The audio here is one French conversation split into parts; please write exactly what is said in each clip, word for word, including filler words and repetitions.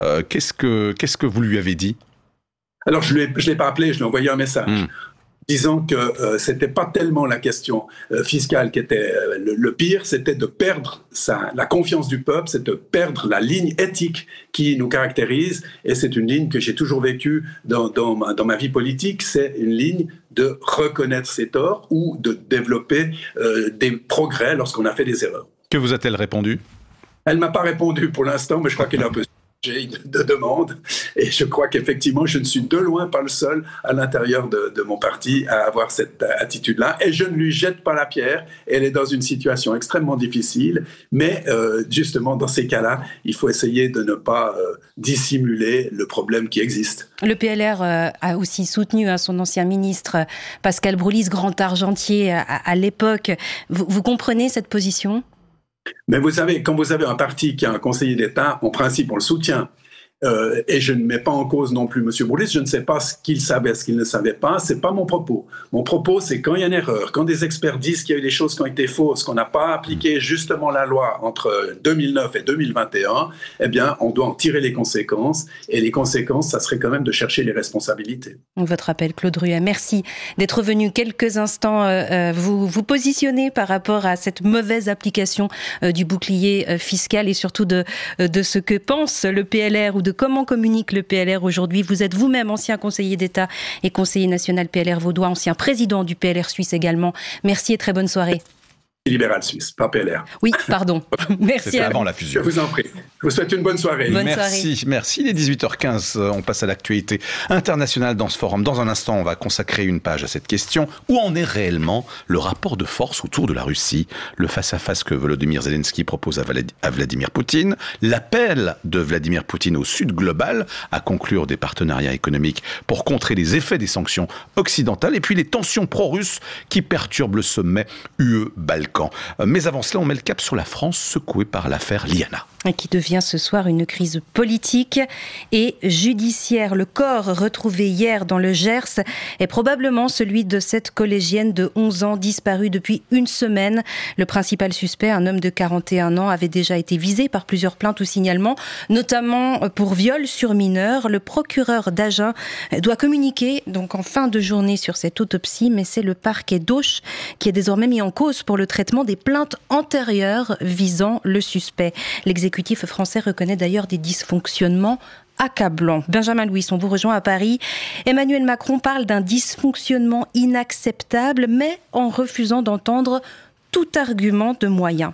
Euh, qu'est-ce que, qu'est-ce que vous lui avez dit ? Alors, je ne l'ai pas appelé, je lui ai envoyé un message. Mmh. Disant que euh, ce n'était pas tellement la question euh, fiscale qui était euh, le, le pire, c'était de perdre sa, la confiance du peuple, c'est de perdre la ligne éthique qui nous caractérise. Et c'est une ligne que j'ai toujours vécue dans, dans, ma, dans ma vie politique, c'est une ligne de reconnaître ses torts ou de développer euh, des progrès lorsqu'on a fait des erreurs. Que vous a-t-elle répondu ? Elle ne m'a pas répondu pour l'instant, mais je crois qu'elle a un peu... J'ai de demandes et je crois qu'effectivement je ne suis de loin pas le seul à l'intérieur de, de mon parti à avoir cette attitude-là et je ne lui jette pas la pierre. Elle est dans une situation extrêmement difficile, mais euh, justement dans ces cas-là, il faut essayer de ne pas euh, dissimuler le problème qui existe. Le P L R euh, a aussi soutenu hein, son ancien ministre Pascal Broulis, grand argentier à, à l'époque. Vous, vous comprenez cette position ? Mais vous savez, quand vous avez un parti qui a un conseiller d'État, en principe, on le soutient. Euh, et je ne mets pas en cause non plus M. Broulis, je ne sais pas ce qu'il savait, ce qu'il ne savait pas, c'est pas mon propos. Mon propos, c'est quand il y a une erreur, quand des experts disent qu'il y a eu des choses qui ont été fausses, qu'on n'a pas appliqué justement la loi entre deux mille neuf et deux mille vingt et un, eh bien, on doit en tirer les conséquences. Et les conséquences, ça serait quand même de chercher les responsabilités. Votre appel, Claude Ruet, merci d'être venu quelques instants euh, vous, vous positionner par rapport à cette mauvaise application euh, du bouclier euh, fiscal et surtout de, euh, de ce que pense le P L R ou de comment communique le P L R aujourd'hui. Vous êtes vous-même ancien conseiller d'État et conseiller national P L R vaudois, ancien président du P L R suisse également. Merci et très bonne soirée. Libéral suisse, pas P L R. Oui, pardon. Merci. C'était à avant vous. la fusion. Je vous en prie. Je vous souhaite une bonne soirée. Bonne merci, soirée. merci. Il est dix-huit heures quinze. On passe à l'actualité internationale dans ce forum. Dans un instant, on va consacrer une page à cette question. Où en est réellement le rapport de force autour de la Russie ? Le face-à-face que Volodymyr Zelensky propose à, Vlad- à Vladimir Poutine. L'appel de Vladimir Poutine au Sud global à conclure des partenariats économiques pour contrer les effets des sanctions occidentales. Et puis les tensions pro-russes qui perturbent le sommet U E-Balkans. Mais avant cela, on met le cap sur la France secouée par l'affaire Liana. Qui devient ce soir une crise politique et judiciaire. Le corps retrouvé hier dans le Gers est probablement celui de cette collégienne de onze ans disparue depuis une semaine. Le principal suspect, un homme de quarante et un ans, avait déjà été visé par plusieurs plaintes ou signalements, notamment pour viol sur mineur. Le procureur d'Agen doit communiquer donc en fin de journée sur cette autopsie, mais c'est le parquet d'Auch qui est désormais mis en cause pour le traitement des plaintes antérieures visant le suspect. L'exécutif L'exécutif français reconnaît d'ailleurs des dysfonctionnements accablants. Benjamin Louis, on vous rejoint à Paris. Emmanuel Macron parle d'un dysfonctionnement inacceptable, mais en refusant d'entendre tout argument de moyens.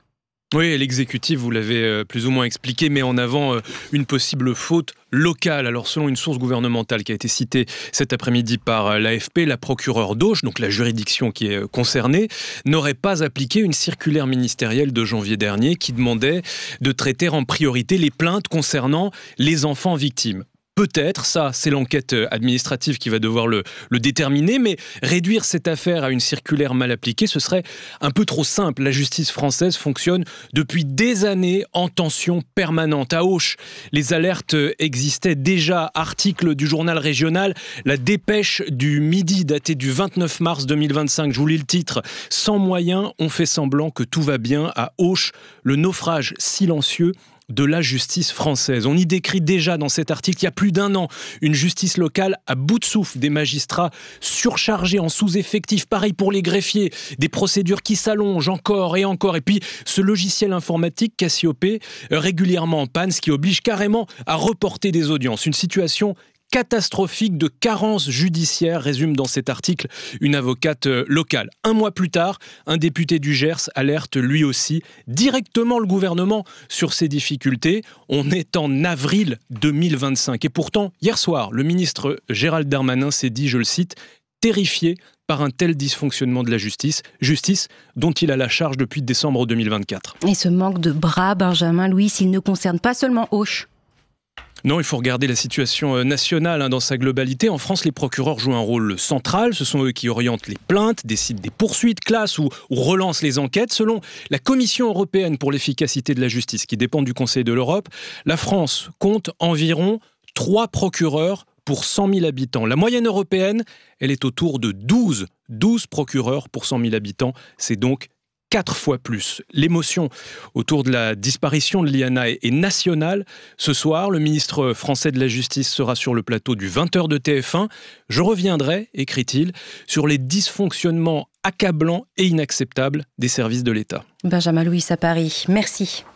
Oui, l'exécutif, vous l'avez plus ou moins expliqué, met en avant une possible faute locale. Alors, selon une source gouvernementale qui a été citée cet après-midi par l'A F P, la procureure d'Auch, donc la juridiction qui est concernée, n'aurait pas appliqué une circulaire ministérielle de janvier dernier qui demandait de traiter en priorité les plaintes concernant les enfants victimes. Peut-être, ça, c'est l'enquête administrative qui va devoir le, le déterminer, mais réduire cette affaire à une circulaire mal appliquée, ce serait un peu trop simple. La justice française fonctionne depuis des années en tension permanente. À Auch, les alertes existaient déjà. Article du journal régional, la dépêche du Midi, datée du vingt-neuf mars deux mille vingt-cinq. Je vous lis le titre. Sans moyens, on fait semblant que tout va bien à Auch. Le naufrage silencieux de la justice française. On y décrit déjà dans cet article, il y a plus d'un an, une justice locale à bout de souffle, des magistrats surchargés en sous-effectif, pareil pour les greffiers, des procédures qui s'allongent encore et encore, et puis ce logiciel informatique Cassiopée régulièrement en panne, ce qui oblige carrément à reporter des audiences. Une situation catastrophique de carence judiciaire, résume dans cet article une avocate locale. Un mois plus tard, un député du Gers alerte lui aussi directement le gouvernement sur ces difficultés. On est en avril deux mille vingt-cinq. Et pourtant, hier soir, le ministre Gérald Darmanin s'est dit, je le cite, terrifié par un tel dysfonctionnement de la justice, justice dont il a la charge depuis décembre deux mille vingt-quatre. Et ce manque de bras, Benjamin Louis, il ne concerne pas seulement Auch. Non, il faut regarder la situation nationale hein, dans sa globalité. En France, les procureurs jouent un rôle central. Ce sont eux qui orientent les plaintes, décident des poursuites, classent ou, ou relancent les enquêtes. Selon la Commission européenne pour l'efficacité de la justice, qui dépend du Conseil de l'Europe, la France compte environ trois procureurs pour cent mille habitants. La moyenne européenne, elle est autour de douze, douze procureurs pour cent mille habitants. C'est donc quatre fois plus. L'émotion autour de la disparition de Liana est nationale. Ce soir, le ministre français de la Justice sera sur le plateau du vingt heures de T F un. Je reviendrai, écrit-il, sur les dysfonctionnements accablants et inacceptables des services de l'État. Benjamin Louis à Paris, merci.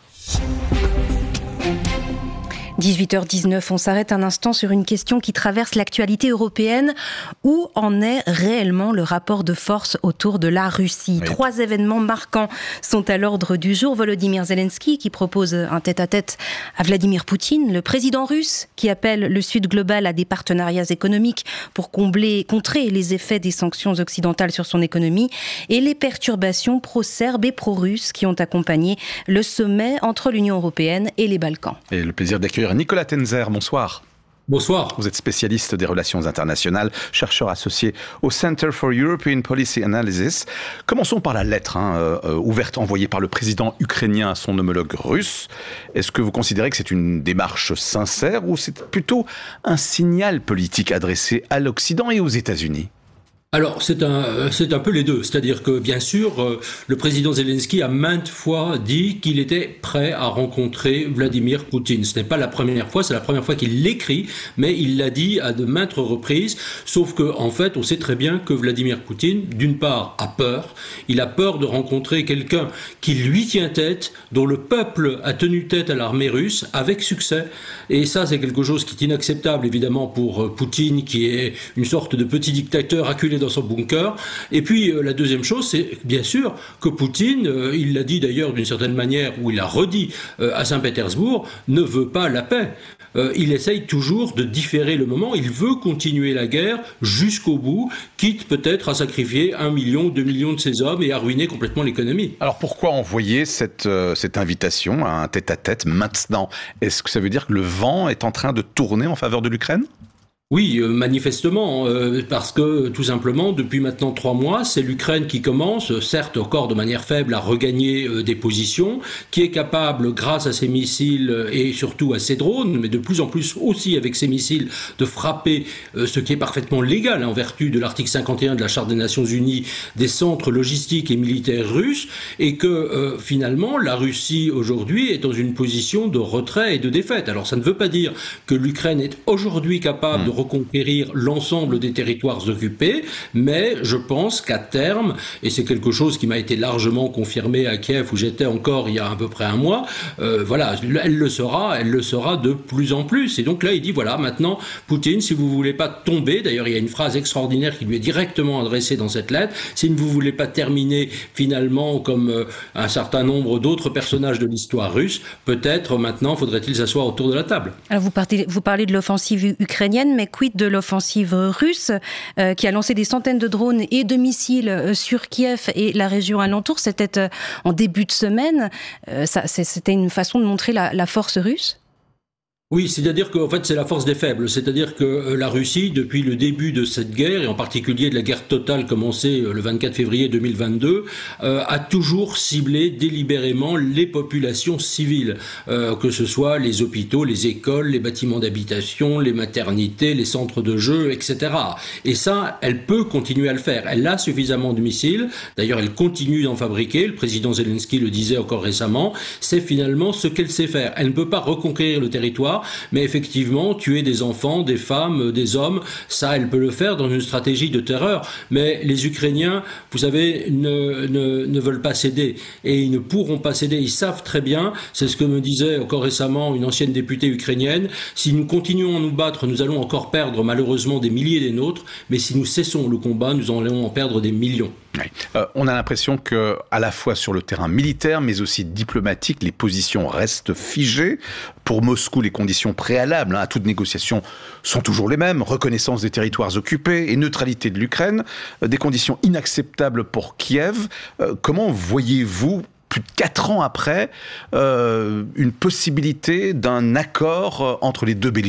dix-huit heures dix-neuf, on s'arrête un instant sur une question qui traverse l'actualité européenne. Où en est réellement le rapport de force autour de la Russie ? Oui. Trois événements marquants sont à l'ordre du jour. Volodymyr Zelensky qui propose un tête-à-tête à Vladimir Poutine, le président russe qui appelle le Sud global à des partenariats économiques pour combler, contrer les effets des sanctions occidentales sur son économie, et les perturbations pro-serbes et pro-russes qui ont accompagné le sommet entre l'Union européenne et les Balkans. Et le plaisir d'accueillir Nicolas Tenzer, bonsoir. Bonsoir. Vous êtes spécialiste des relations internationales, chercheur associé au Center for European Policy Analysis. Commençons par la lettre hein, euh, ouverte envoyée par le président ukrainien à son homologue russe. Est-ce que vous considérez que c'est une démarche sincère ou c'est plutôt un signal politique adressé à l'Occident et aux États-Unis ? Alors, c'est un, c'est un peu les deux. C'est-à-dire que, bien sûr, euh, le président Zelensky a maintes fois dit qu'il était prêt à rencontrer Vladimir Poutine. Ce n'est pas la première fois, c'est la première fois qu'il l'écrit, mais il l'a dit à de maintes reprises. Sauf que, en fait, on sait très bien que Vladimir Poutine, d'une part, a peur. Il a peur de rencontrer quelqu'un qui lui tient tête, dont le peuple a tenu tête à l'armée russe avec succès. Et ça, c'est quelque chose qui est inacceptable, évidemment, pour Poutine, qui est une sorte de petit dictateur acculé dans son bunker. Et puis euh, la deuxième chose, c'est bien sûr que Poutine, euh, il l'a dit d'ailleurs d'une certaine manière, ou il l'a redit euh, à Saint-Pétersbourg, ne veut pas la paix. Euh, il essaye toujours de différer le moment. Il veut continuer la guerre jusqu'au bout, quitte peut-être à sacrifier un million, deux millions de ses hommes et à ruiner complètement l'économie. Alors pourquoi envoyer cette, euh, cette invitation à un tête-à-tête maintenant ? Est-ce que ça veut dire que le vent est en train de tourner en faveur de l'Ukraine ? Oui, euh, manifestement, euh, parce que tout simplement, depuis maintenant trois mois, c'est l'Ukraine qui commence, certes encore de manière faible, à regagner euh, des positions, qui est capable, grâce à ses missiles et surtout à ses drones, mais de plus en plus aussi avec ses missiles, de frapper euh, ce qui est parfaitement légal en vertu de l'article cinquante et un de la Charte des Nations Unies, des centres logistiques et militaires russes, et que euh, finalement, la Russie aujourd'hui est dans une position de retrait et de défaite. Alors ça ne veut pas dire que l'Ukraine est aujourd'hui capable mmh. de reconquérir l'ensemble des territoires occupés, mais je pense qu'à terme, et c'est quelque chose qui m'a été largement confirmé à Kiev où j'étais encore il y a à peu près un mois, euh, voilà, elle le sera, elle le sera de plus en plus. Et donc là, il dit voilà, maintenant, Poutine, si vous voulez pas tomber, d'ailleurs il y a une phrase extraordinaire qui lui est directement adressée dans cette lettre, si vous voulez pas terminer finalement comme euh, un certain nombre d'autres personnages de l'histoire russe, peut-être maintenant faudrait-il s'asseoir autour de la table. Alors vous parlez, vous parlez de l'offensive ukrainienne, mais quid de l'offensive russe euh, qui a lancé des centaines de drones et de missiles euh, sur Kiev et la région alentour. C'était euh, en début de semaine. Euh, ça, c'était une façon de montrer la, la force russe ? Oui, c'est-à-dire qu'en fait, c'est la force des faibles. C'est-à-dire que la Russie, depuis le début de cette guerre, et en particulier de la guerre totale commencée le vingt-quatre février deux mille vingt-deux, euh, a toujours ciblé délibérément les populations civiles, euh, que ce soit les hôpitaux, les écoles, les bâtiments d'habitation, les maternités, les centres de jeux, et cetera. Et ça, elle peut continuer à le faire. Elle a suffisamment de missiles. D'ailleurs, elle continue d'en fabriquer. Le président Zelensky le disait encore récemment. C'est finalement ce qu'elle sait faire. Elle ne peut pas reconquérir le territoire, mais effectivement, tuer des enfants, des femmes, des hommes, ça, elle peut le faire dans une stratégie de terreur. Mais les Ukrainiens, vous savez, ne, ne, ne veulent pas céder. Et ils ne pourront pas céder. Ils savent très bien, c'est ce que me disait encore récemment une ancienne députée ukrainienne, si nous continuons à nous battre, nous allons encore perdre malheureusement des milliers des nôtres, mais si nous cessons le combat, nous allons en perdre des millions. Oui. Euh, on a l'impression que, à la fois sur le terrain militaire, mais aussi diplomatique, les positions restent figées. Pour Moscou, les conditions préalables hein, à toute négociation sont toujours les mêmes. Reconnaissance des territoires occupés et neutralité de l'Ukraine. Euh, des conditions inacceptables pour Kiev. Euh, comment voyez-vous, plus de quatre ans après, euh, une possibilité d'un accord entre les deux belligérants ?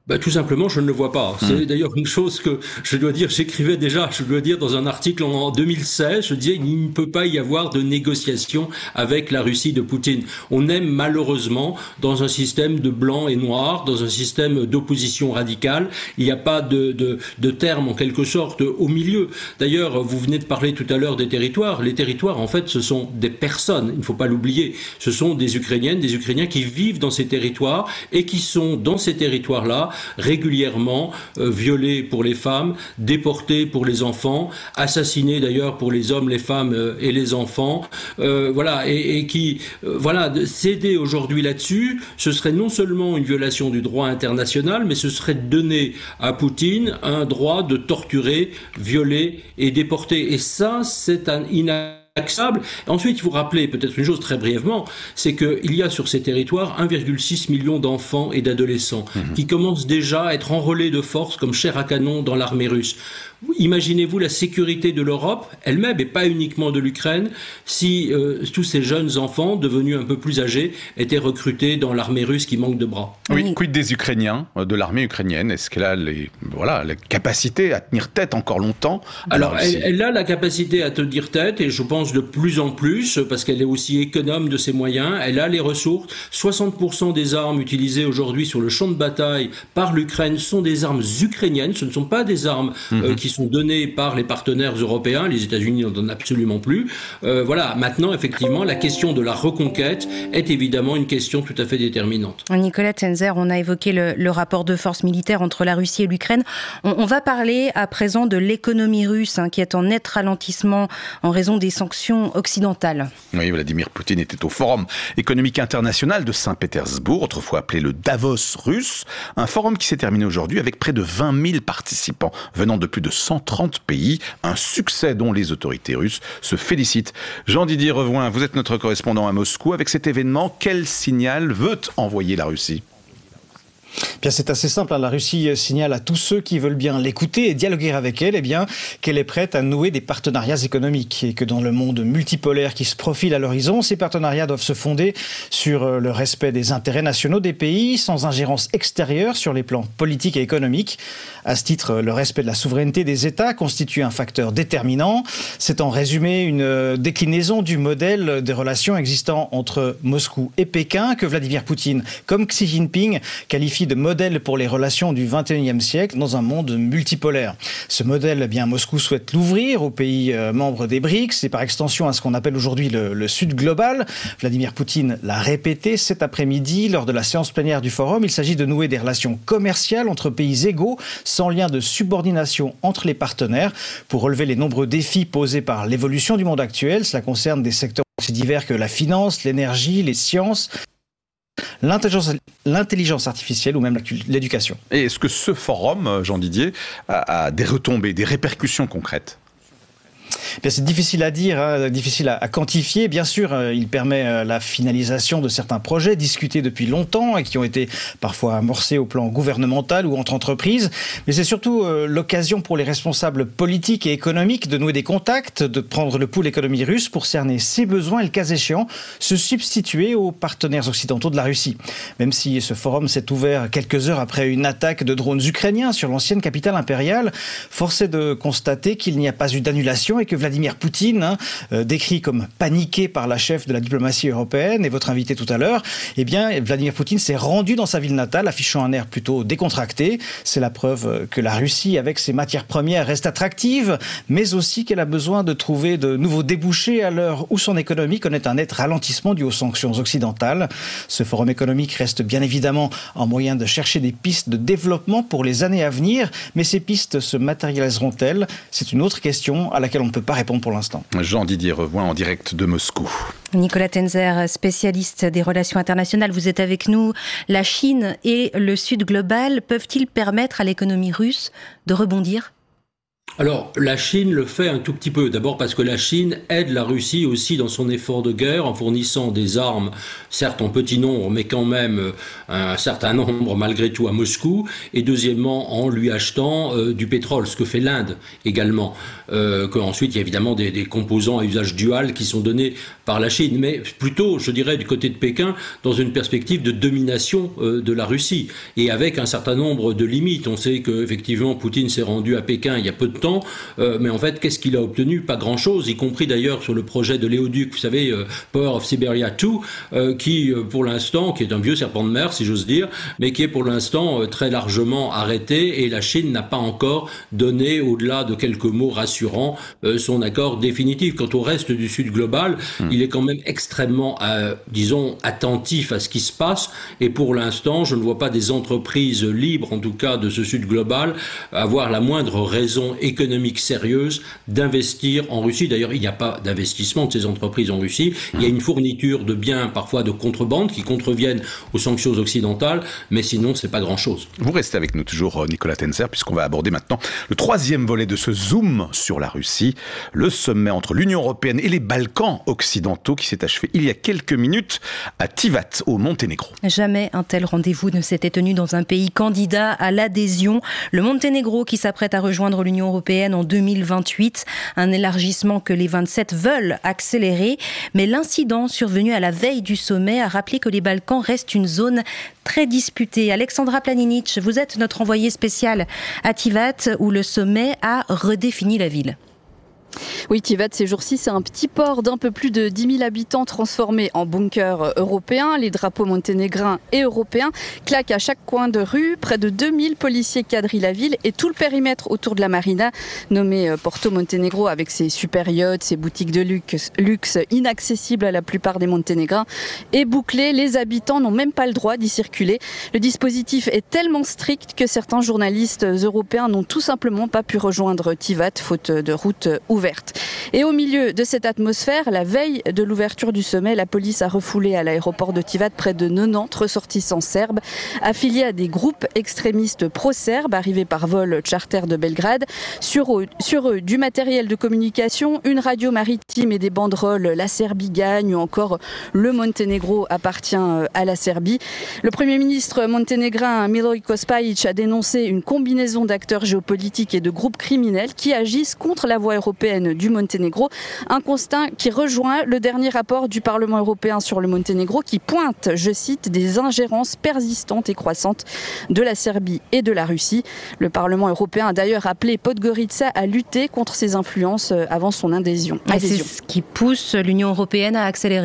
Bah, tout simplement, je ne le vois pas. C'est mmh. d'ailleurs une chose que je dois dire, j'écrivais déjà, je dois dire dans un article en deux mille seize, je disais il ne peut pas y avoir de négociation avec la Russie de Poutine. On est malheureusement dans un système de blanc et noir, dans un système d'opposition radicale. Il n'y a pas de, de, de terme en quelque sorte au milieu. D'ailleurs, vous venez de parler tout à l'heure des territoires. Les territoires, en fait, ce sont des personnes. Il ne faut pas l'oublier. Ce sont des Ukrainiennes, des Ukrainiens qui vivent dans ces territoires et qui sont dans ces territoires-là régulièrement euh, violés pour les femmes, déportés pour les enfants, assassinés d'ailleurs pour les hommes, les femmes euh, et les enfants, euh, voilà, et, et qui, euh, voilà, céder aujourd'hui là-dessus, ce serait non seulement une violation du droit international, mais ce serait donner à Poutine un droit de torturer, violer et déporter. Et ça, c'est un inacceptable. Acceptable. Ensuite, il faut rappeler peut-être une chose très brièvement, c'est qu'il y a sur ces territoires un virgule six million d'enfants et d'adolescents mmh. qui commencent déjà à être enrôlés de force comme chair à canon dans l'armée russe. Imaginez-vous la sécurité de l'Europe elle-même et pas uniquement de l'Ukraine si euh, tous ces jeunes enfants devenus un peu plus âgés étaient recrutés dans l'armée russe qui manque de bras. Oui, quid des Ukrainiens, de l'armée ukrainienne? Est-ce qu'elle a les, voilà, la capacité à tenir tête encore longtemps? Alors, elle, elle a la capacité à tenir tête et je pense de plus en plus parce qu'elle est aussi économe de ses moyens. Elle a les ressources. soixante pour cent des armes utilisées aujourd'hui sur le champ de bataille par l'Ukraine sont des armes ukrainiennes. Ce ne sont pas des armes mmh. euh, qui sont données par les partenaires européens. Les États-Unis n'en donnent absolument plus. Euh, voilà. Maintenant, effectivement, la question de la reconquête est évidemment une question tout à fait déterminante. Nicolas Tenzer, on a évoqué le, le rapport de force militaire entre la Russie et l'Ukraine. On, on va parler à présent de l'économie russe hein, qui est en net ralentissement en raison des sanctions occidentales. Oui, Vladimir Poutine était au Forum économique international de Saint-Pétersbourg, autrefois appelé le Davos russe. Un forum qui s'est terminé aujourd'hui avec près de vingt mille participants venant de plus de cent trente pays. Un succès dont les autorités russes se félicitent. Jean-Didier Revoin, vous êtes notre correspondant à Moscou. Avec cet événement, quel signal veut envoyer la Russie ? Bien, c'est assez simple. Hein. La Russie signale à tous ceux qui veulent bien l'écouter et dialoguer avec elle, eh bien, qu'elle est prête à nouer des partenariats économiques et que dans le monde multipolaire qui se profile à l'horizon, ces partenariats doivent se fonder sur le respect des intérêts nationaux des pays, sans ingérence extérieure sur les plans politiques et économiques. À ce titre, le respect de la souveraineté des États constitue un facteur déterminant. C'est en résumé une déclinaison du modèle des relations existant entre Moscou et Pékin que Vladimir Poutine, comme Xi Jinping, qualifie de modèle pour les relations du vingt et unième siècle dans un monde multipolaire. Ce modèle, eh bien, Moscou souhaite l'ouvrir aux pays euh, membres des BRICS et par extension à ce qu'on appelle aujourd'hui le, le Sud global. Vladimir Poutine l'a répété cet après-midi lors de la séance plénière du Forum. Il s'agit de nouer des relations commerciales entre pays égaux, sans lien de subordination entre les partenaires, pour relever les nombreux défis posés par l'évolution du monde actuel. Cela concerne des secteurs aussi divers que la finance, l'énergie, les sciences, L'intelligence, l'intelligence artificielle ou même l'éducation. Et est-ce que ce forum, Jean Didier, a, a des retombées, des répercussions concrètes ? Bien, c'est difficile à dire, hein, difficile à, à quantifier. Bien sûr, euh, il permet euh, la finalisation de certains projets discutés depuis longtemps et qui ont été parfois amorcés au plan gouvernemental ou entre entreprises. Mais c'est surtout euh, l'occasion pour les responsables politiques et économiques de nouer des contacts, de prendre le pouls de l'économie russe pour cerner ses besoins et, le cas échéant, se substituer aux partenaires occidentaux de la Russie. Même si ce forum s'est ouvert quelques heures après une attaque de drones ukrainiens sur l'ancienne capitale impériale, force est de constater qu'il n'y a pas eu d'annulation et que Vladimir Poutine, hein, euh, décrit comme paniqué par la chef de la diplomatie européenne et votre invité tout à l'heure, eh bien, Vladimir Poutine s'est rendu dans sa ville natale, affichant un air plutôt décontracté. C'est la preuve que la Russie, avec ses matières premières, reste attractive, mais aussi qu'elle a besoin de trouver de nouveaux débouchés à l'heure où son économie connaît un net ralentissement dû aux sanctions occidentales. Ce forum économique reste bien évidemment un moyen de chercher des pistes de développement pour les années à venir, mais ces pistes se matérialiseront-elles ? C'est une autre question à laquelle on ne peut pas répondre pour l'instant. Jean-Didier Revoin en direct de Moscou. Nicolas Tenzer, spécialiste des relations internationales, vous êtes avec nous. La Chine et le Sud global peuvent-ils permettre à l'économie russe de rebondir ? Alors, la Chine le fait un tout petit peu. D'abord parce que la Chine aide la Russie aussi dans son effort de guerre en fournissant des armes, certes en petit nombre, mais quand même un certain nombre malgré tout à Moscou. Et deuxièmement, en lui achetant euh, du pétrole, ce que fait l'Inde également. Euh, qu'ensuite, il y a évidemment des, des composants à usage dual qui sont donnés par la Chine. Mais plutôt, je dirais, du côté de Pékin, dans une perspective de domination euh, de la Russie. Et avec un certain nombre de limites. On sait qu'effectivement, Poutine s'est rendu à Pékin il y a peu de temps. Euh, mais en fait, qu'est-ce qu'il a obtenu? Pas grand-chose, y compris d'ailleurs sur le projet de Léoduc, vous savez, euh, Power of Siberia deux, euh, qui euh, pour l'instant, qui est un vieux serpent de mer, si j'ose dire, mais qui est pour l'instant euh, très largement arrêté, et la Chine n'a pas encore donné, au-delà de quelques mots rassurants, euh, son accord définitif. Quant au reste du Sud global, mmh. il est quand même extrêmement, euh, disons, attentif à ce qui se passe, et pour l'instant, je ne vois pas des entreprises libres, en tout cas de ce Sud global, avoir la moindre raison économique sérieuse d'investir en Russie. D'ailleurs, il n'y a pas d'investissement de ces entreprises en Russie. Il y a une fourniture de biens, parfois de contrebande, qui contreviennent aux sanctions occidentales, mais sinon, c'est pas grand-chose. Vous restez avec nous toujours, Nicolas Tenzer, puisqu'on va aborder maintenant le troisième volet de ce zoom sur la Russie, le sommet entre l'Union européenne et les Balkans occidentaux qui s'est achevé il y a quelques minutes à Tivat, au Monténégro. Jamais un tel rendez-vous ne s'était tenu dans un pays candidat à l'adhésion. Le Monténégro qui s'apprête à rejoindre l'Union européenne en deux mille vingt-huit, un élargissement que les vingt-sept veulent accélérer. Mais l'incident survenu à la veille du sommet a rappelé que les Balkans restent une zone très disputée. Alexandra Planinic, vous êtes notre envoyée spéciale à Tivat où le sommet a redéfini la ville. Oui, Tivat, ces jours-ci, c'est un petit port d'un peu plus de dix mille habitants transformé en bunker européen. Les drapeaux monténégrins et européens claquent à chaque coin de rue. Près de deux mille policiers quadrillent la ville et tout le périmètre autour de la marina, nommé Porto Monténégro, avec ses super yachts, ses boutiques de luxe, luxe inaccessibles à la plupart des Monténégrins, est bouclé. Les habitants n'ont même pas le droit d'y circuler. Le dispositif est tellement strict que certains journalistes européens n'ont tout simplement pas pu rejoindre Tivat, faute de route ouverte. Et au milieu de cette atmosphère, la veille de l'ouverture du sommet, la police a refoulé à l'aéroport de Tivat près de quatre-vingt-dix ressortissants serbes affiliés à des groupes extrémistes pro-serbes arrivés par vol charter de Belgrade. Sur eux, sur eux, du matériel de communication, une radio maritime et des banderoles « La Serbie gagne » ou encore « Le Monténégro appartient à la Serbie ». Le Premier ministre monténégrin Miloj Kospajic a dénoncé une combinaison d'acteurs géopolitiques et de groupes criminels qui agissent contre la voie européenne du Monténégro. Un constat qui rejoint le dernier rapport du Parlement européen sur le Monténégro qui pointe, je cite, des ingérences persistantes et croissantes de la Serbie et de la Russie. Le Parlement européen a d'ailleurs appelé Podgorica à lutter contre ces influences avant son adhésion. Et c'est ce qui pousse l'Union européenne à accélérer ?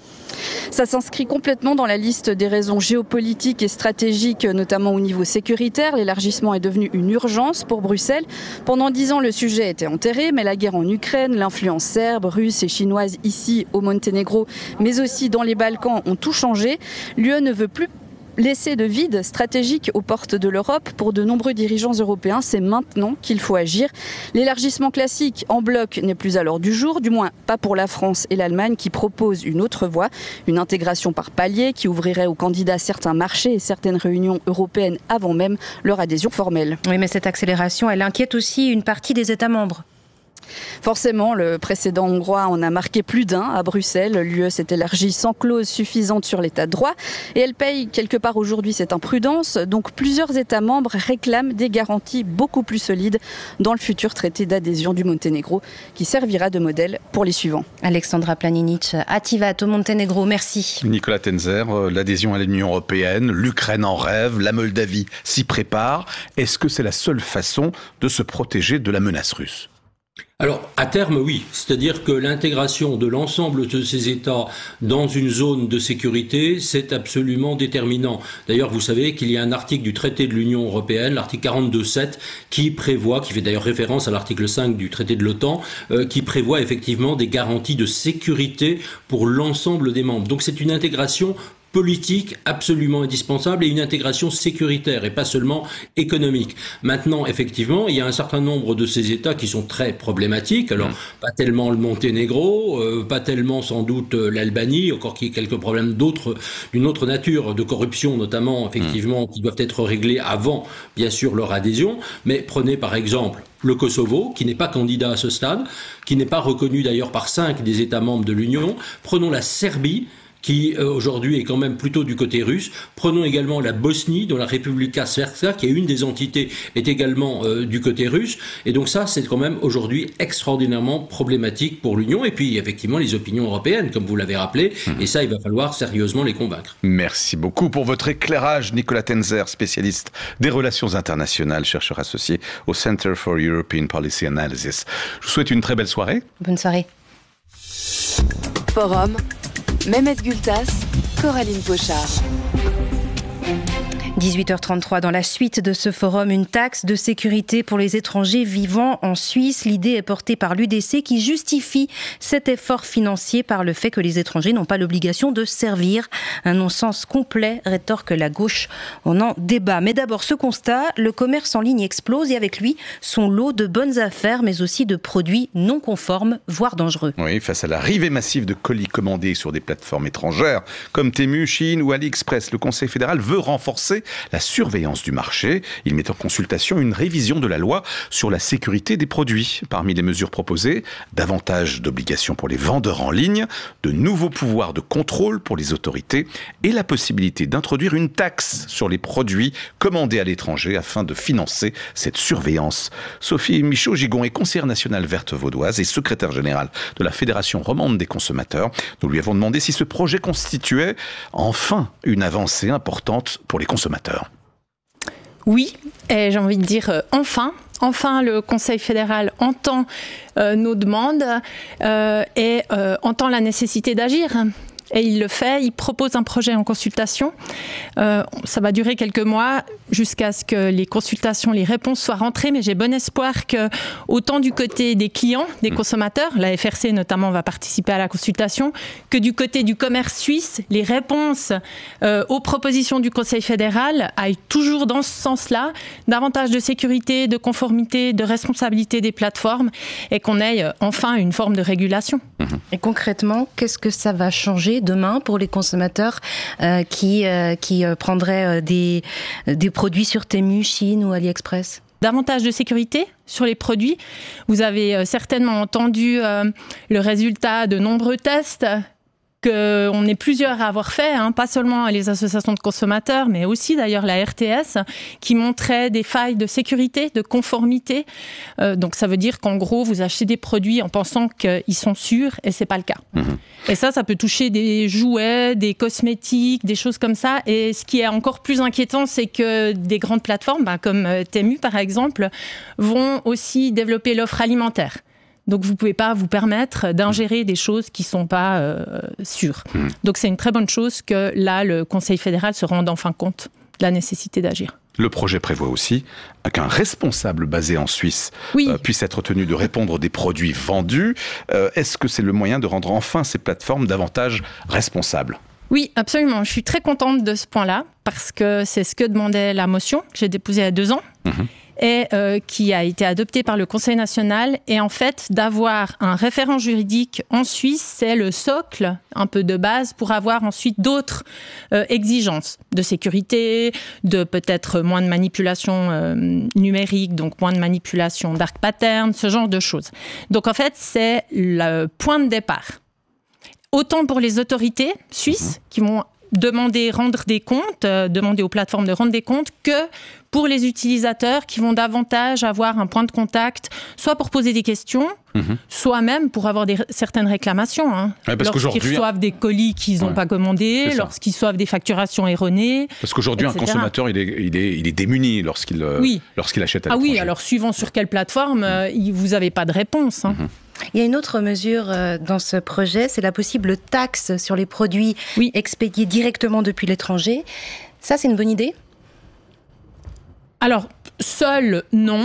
Ça s'inscrit complètement dans la liste des raisons géopolitiques et stratégiques, notamment au niveau sécuritaire. L'élargissement est devenu une urgence pour Bruxelles. Pendant dix ans, le sujet était enterré, mais la guerre en Ukraine, l'influence serbe, russe et chinoise ici au Monténégro, mais aussi dans les Balkans, ont tout changé. L'U E ne veut plus laisser de vide stratégique aux portes de l'Europe. Pour de nombreux dirigeants européens, c'est maintenant qu'il faut agir. L'élargissement classique en bloc n'est plus à l'ordre du jour, du moins pas pour la France et l'Allemagne qui proposent une autre voie, une intégration par palier qui ouvrirait aux candidats certains marchés et certaines réunions européennes avant même leur adhésion formelle. Oui, mais cette accélération, elle inquiète aussi une partie des États membres. Forcément, le précédent hongrois en a marqué plus d'un à Bruxelles. L'U E s'est élargie sans clause suffisante sur l'état de droit et elle paye quelque part aujourd'hui cette imprudence. Donc plusieurs États membres réclament des garanties beaucoup plus solides dans le futur traité d'adhésion du Monténégro qui servira de modèle pour les suivants. Alexandra Planinic, à Tivat, au Monténégro, merci. Nicolas Tenzer, l'adhésion à l'Union européenne, l'Ukraine en rêve, la Moldavie s'y prépare. Est-ce que c'est la seule façon de se protéger de la menace russe ? Alors, à terme, oui. C'est-à-dire que l'intégration de l'ensemble de ces États dans une zone de sécurité, c'est absolument déterminant. D'ailleurs, vous savez qu'il y a un article du traité de l'Union européenne, l'article quarante-deux sept, qui prévoit, qui fait d'ailleurs référence à l'article cinq du traité de l'OTAN, euh, qui prévoit effectivement des garanties de sécurité pour l'ensemble des membres. Donc c'est une intégration politique absolument indispensable et une intégration sécuritaire et pas seulement économique. Maintenant, effectivement, il y a un certain nombre de ces États qui sont très problématiques. Alors, mmh. pas tellement le Monténégro, euh, pas tellement sans doute euh, l'Albanie, encore qu'il y ait quelques problèmes d'autres, d'une autre nature, de corruption notamment, effectivement, mmh. qui doivent être réglés avant, bien sûr, leur adhésion. Mais prenez par exemple le Kosovo, qui n'est pas candidat à ce stade, qui n'est pas reconnu d'ailleurs par cinq des États membres de l'Union. Prenons la Serbie, qui euh, aujourd'hui est quand même plutôt du côté russe. Prenons également la Bosnie, dont la Republika Srpska, qui est une des entités, est également euh, du côté russe. Et donc ça, c'est quand même aujourd'hui extraordinairement problématique pour l'Union. Et puis effectivement, les opinions européennes, comme vous l'avez rappelé. Mmh. Et ça, il va falloir sérieusement les convaincre. Merci beaucoup pour votre éclairage, Nicolas Tenzer, spécialiste des relations internationales, chercheur associé au Center for European Policy Analysis. Je vous souhaite une très belle soirée. Bonne soirée. Forum. Mehmet Gültas, Coraline Pochard. dix-huit heures trente-trois, dans la suite de ce forum, une taxe de sécurité pour les étrangers vivant en Suisse. L'idée est portée par l'U D C qui justifie cet effort financier par le fait que les étrangers n'ont pas l'obligation de servir. Un non-sens complet, rétorque la gauche. On en débat. Mais d'abord, ce constat, le commerce en ligne explose et avec lui, son lot de bonnes affaires, mais aussi de produits non conformes, voire dangereux. Oui, face à l'arrivée massive de colis commandés sur des plateformes étrangères, comme Temu, Shein ou AliExpress, le Conseil fédéral veut renforcer la surveillance du marché. Il met en consultation une révision de la loi sur la sécurité des produits. Parmi les mesures proposées, davantage d'obligations pour les vendeurs en ligne, de nouveaux pouvoirs de contrôle pour les autorités et la possibilité d'introduire une taxe sur les produits commandés à l'étranger afin de financer cette surveillance. Sophie Michaud-Gigon est conseillère nationale verte vaudoise et secrétaire générale de la Fédération romande des consommateurs. Nous lui avons demandé si ce projet constituait enfin une avancée importante pour les consommateurs. Oui, et j'ai envie de dire euh, enfin. Enfin, le Conseil fédéral entend euh, nos demandes euh, et euh, entend la nécessité d'agir. Et il le fait, il propose un projet en consultation. Euh, ça va durer quelques mois jusqu'à ce que les consultations, les réponses soient rentrées. Mais j'ai bon espoir que, autant du côté des clients, des consommateurs, la F R C notamment va participer à la consultation, que du côté du commerce suisse, les réponses euh, aux propositions du Conseil fédéral aillent toujours dans ce sens-là, davantage de sécurité, de conformité, de responsabilité des plateformes et qu'on ait enfin une forme de régulation. Et concrètement, qu'est-ce que ça va changer demain pour les consommateurs euh, qui, euh, qui euh, prendraient euh, des, des produits sur Temu, Shein ou AliExpress ? Davantage de sécurité sur les produits. Vous avez euh, certainement entendu euh, le résultat de nombreux tests qu'on est plusieurs à avoir fait, hein, pas seulement les associations de consommateurs, mais aussi d'ailleurs la R T S, qui montrait des failles de sécurité, de conformité. Euh, donc ça veut dire qu'en gros, vous achetez des produits en pensant qu'ils sont sûrs, et c'est pas le cas. Mmh. Et ça, ça peut toucher des jouets, des cosmétiques, des choses comme ça. Et ce qui est encore plus inquiétant, c'est que des grandes plateformes, ben, comme Temu par exemple, vont aussi développer l'offre alimentaire. Donc, vous ne pouvez pas vous permettre d'ingérer des choses qui ne sont pas euh, sûres. Mmh. Donc, c'est une très bonne chose que là, le Conseil fédéral se rende enfin compte de la nécessité d'agir. Le projet prévoit aussi qu'un responsable basé en Suisse oui. euh, puisse être tenu de répondre des produits vendus. Euh, est-ce que c'est le moyen de rendre enfin ces plateformes davantage responsables ? Oui, absolument. Je suis très contente de ce point-là parce que c'est ce que demandait la motion que j'ai déposée il y a deux ans. Mmh. et euh, qui a été adopté par le Conseil national. Et en fait, d'avoir un référent juridique en Suisse, c'est le socle un peu de base pour avoir ensuite d'autres euh, exigences de sécurité, de peut-être moins de manipulation euh, numérique, donc moins de manipulation dark pattern, ce genre de choses. Donc en fait, c'est le point de départ. Autant pour les autorités suisses qui vont demander rendre des comptes, euh, demander aux plateformes de rendre des comptes, que pour les utilisateurs qui vont davantage avoir un point de contact, soit pour poser des questions, mmh. soit même pour avoir des, certaines réclamations. Hein. Ouais, parce lorsqu'ils reçoivent des colis qu'ils n'ont ouais, pas commandés, lorsqu'ils reçoivent des facturations erronées. Parce qu'aujourd'hui, et cetera un consommateur, il est, il est, il est démuni lorsqu'il, oui. lorsqu'il achète à l'étranger. Ah oui, alors suivant sur quelle plateforme, mmh. euh, vous n'avez pas de réponse. Hein. Mmh. Il y a une autre mesure dans ce projet, c'est la possible taxe sur les produits oui. expédiés directement depuis l'étranger. Ça, c'est une bonne idée ? Alors, seul, non.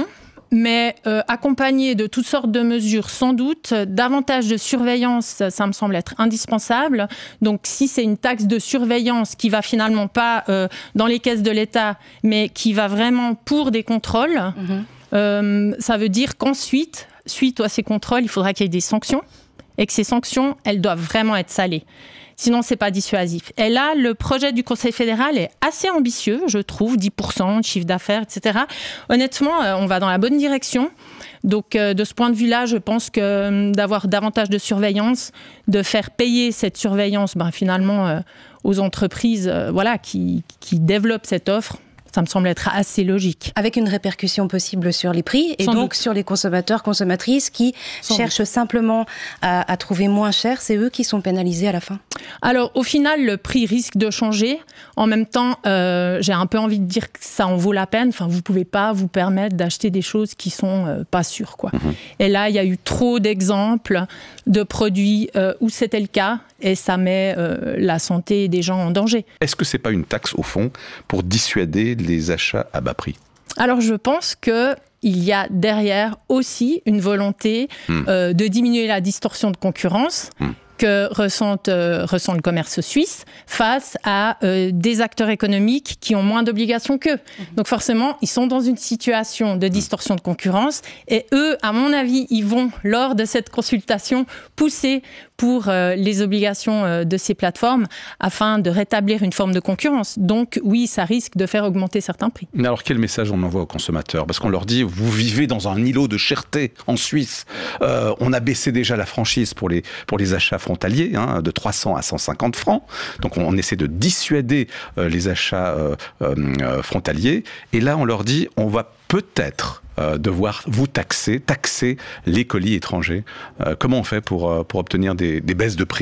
mais euh, accompagné de toutes sortes de mesures, sans doute. Davantage de surveillance, ça me semble être indispensable. Donc, si c'est une taxe de surveillance qui va finalement pas euh, dans les caisses de l'État, mais qui va vraiment pour des contrôles, mmh. euh, ça veut dire qu'ensuite, suite à ces contrôles, il faudra qu'il y ait des sanctions, et que ces sanctions, elles doivent vraiment être salées. Sinon, c'est pas dissuasif. Et là, le projet du Conseil fédéral est assez ambitieux, je trouve, dix pour cent de chiffre d'affaires, et cetera. Honnêtement, on va dans la bonne direction. Donc, de ce point de vue-là, je pense que d'avoir davantage de surveillance, de faire payer cette surveillance, ben, finalement, aux entreprises, voilà, qui, qui développent cette offre, ça me semble être assez logique. Avec une répercussion possible sur les prix et Sans donc doute. sur les consommateurs, consommatrices qui Sans cherchent doute. simplement à, à trouver moins cher. C'est eux qui sont pénalisés à la fin. Alors, au final, le prix risque de changer. En même temps, euh, j'ai un peu envie de dire que ça en vaut la peine. Enfin, vous ne pouvez pas vous permettre d'acheter des choses qui ne sont euh, pas sûres, quoi. Mmh. Et là, il y a eu trop d'exemples de produits euh, où c'était le cas et ça met euh, la santé des gens en danger. Est-ce que ce n'est pas une taxe, au fond, pour dissuader les achats à bas prix ? Alors, je pense que il y a derrière aussi une volonté mmh. euh, de diminuer la distorsion de concurrence mmh. que ressent, euh, ressent le commerce suisse face à euh, des acteurs économiques qui ont moins d'obligations qu'eux. Mmh. Donc forcément, ils sont dans une situation de distorsion de concurrence et eux, à mon avis, ils vont, lors de cette consultation, pousser pour euh, les obligations euh, de ces plateformes afin de rétablir une forme de concurrence. Donc oui, ça risque de faire augmenter certains prix. Mais alors quel message on envoie aux consommateurs ? Parce qu'on leur dit, vous vivez dans un îlot de cherté en Suisse. Euh, on a baissé déjà la franchise pour les, pour les achats frontaliers, hein, de trois cents à cent cinquante francs. Donc on, on essaie de dissuader euh, les achats euh, euh, frontaliers. Et là, on leur dit, on va peut-être euh, devoir vous taxer, taxer les colis étrangers. Euh, comment on fait pour, euh, pour obtenir des, des baisses de prix ?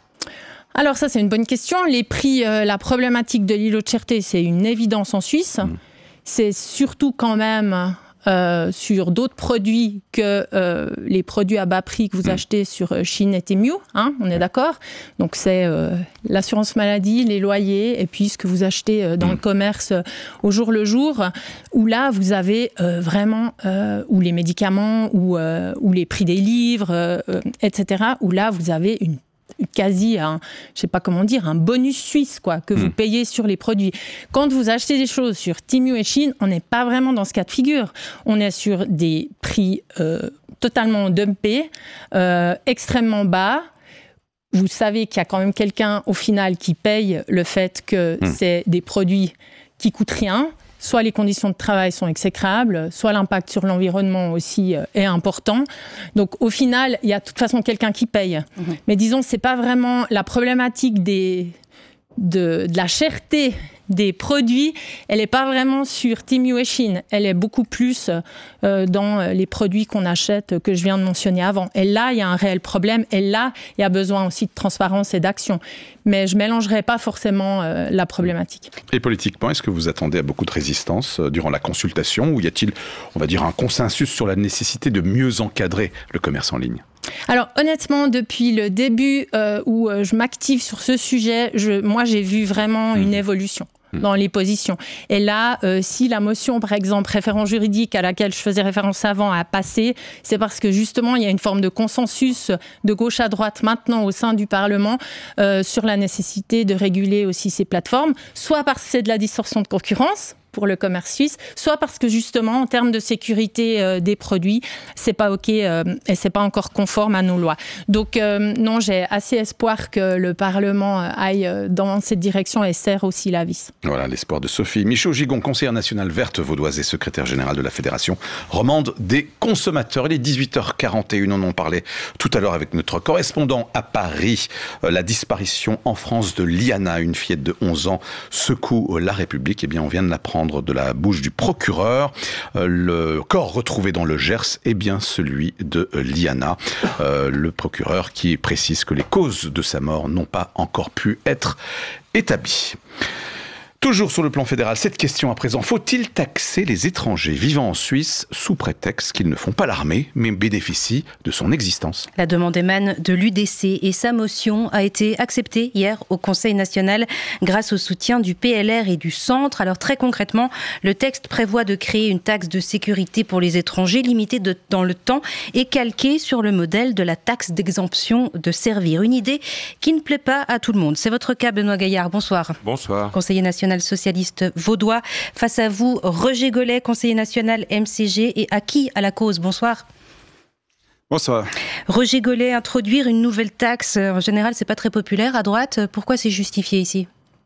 Alors ça, c'est une bonne question. Les prix, euh, la problématique de l'îlot de cherté, c'est une évidence en Suisse. Mmh. C'est surtout quand même euh, sur d'autres produits que euh, les produits à bas prix que vous mmh. achetez sur Chine et Temu, hein, on est mmh. d'accord ? Donc c'est euh, l'assurance maladie, les loyers et puis ce que vous achetez euh, dans mmh. le commerce euh, au jour le jour, où là vous avez euh, vraiment, euh, ou les médicaments, ou, euh, ou les prix des livres, euh, euh, et cetera, où là vous avez une quasi un, je sais pas comment dire, un bonus suisse, quoi, que mmh. vous payez sur les produits. Quand vous achetez des choses sur Temu et Chine, on n'est pas vraiment dans ce cas de figure. On est sur des prix euh, totalement dumpés, euh, extrêmement bas. Vous savez qu'il y a quand même quelqu'un, au final, qui paye le fait que mmh. c'est des produits qui coûtent rien. Soit les conditions de travail sont exécrables, soit l'impact sur l'environnement aussi est important. Donc au final, il y a de toute façon quelqu'un qui paye. Mmh. Mais disons, c'est pas vraiment la problématique des, de, de la cherté des produits, elle n'est pas vraiment sur Temu et Chine. Elle est beaucoup plus euh, dans les produits qu'on achète, que je viens de mentionner avant. Et là, il y a un réel problème. Et là, il y a besoin aussi de transparence et d'action. Mais je ne mélangerai pas forcément euh, la problématique. Et politiquement, est-ce que vous attendez à beaucoup de résistance euh, durant la consultation, ou y a-t-il, on va dire, un consensus sur la nécessité de mieux encadrer le commerce en ligne ? Alors honnêtement, depuis le début euh, où euh, je m'active sur ce sujet, je, moi j'ai vu vraiment mmh. une évolution dans les positions. Et là, euh, si la motion, par exemple, référent juridique à laquelle je faisais référence avant a passé, c'est parce que justement, il y a une forme de consensus de gauche à droite maintenant au sein du Parlement euh, sur la nécessité de réguler aussi ces plateformes, soit parce que c'est de la distorsion de concurrence pour le commerce suisse, soit parce que justement, en termes de sécurité euh, des produits, c'est pas OK euh, et c'est pas encore conforme à nos lois. Donc euh, non, j'ai assez espoir que le Parlement aille dans cette direction et serre aussi la vis. Voilà l'espoir de Sophie Michaud-Gigon, conseillère nationale verte vaudoise et secrétaire générale de la Fédération romande des consommateurs. Il est dix-huit heures quarante et une, on en parlait tout à l'heure avec notre correspondant à Paris. Euh, la disparition en France de Liana, une fillette de onze ans, secoue la République. Eh bien, on vient de l'apprendre de la bouche du procureur. Euh, le corps retrouvé dans le Gers est bien celui de Liana. Euh, le procureur qui précise que les causes de sa mort n'ont pas encore pu être établies. Toujours sur le plan fédéral, cette question à présent. Faut-il taxer les étrangers vivant en Suisse sous prétexte qu'ils ne font pas l'armée, mais bénéficient de son existence? La demande émane de l'U D C et sa motion a été acceptée hier au Conseil national grâce au soutien du P L R et du Centre. Alors très concrètement, le texte prévoit de créer une taxe de sécurité pour les étrangers limitée de, dans le temps et calquée sur le modèle de la taxe d'exemption de servir. Une idée qui ne plaît pas à tout le monde. C'est votre cas, Benoît Gaillard. Bonsoir. Bonsoir. Conseiller national socialiste vaudois. Face à vous, Roger Gollet, conseiller national M C G et acquis à la cause. Bonsoir. Bonsoir. Roger Gollet, introduire une nouvelle taxe, en général, c'est pas très populaire à droite. Pourquoi c'est justifié ici ?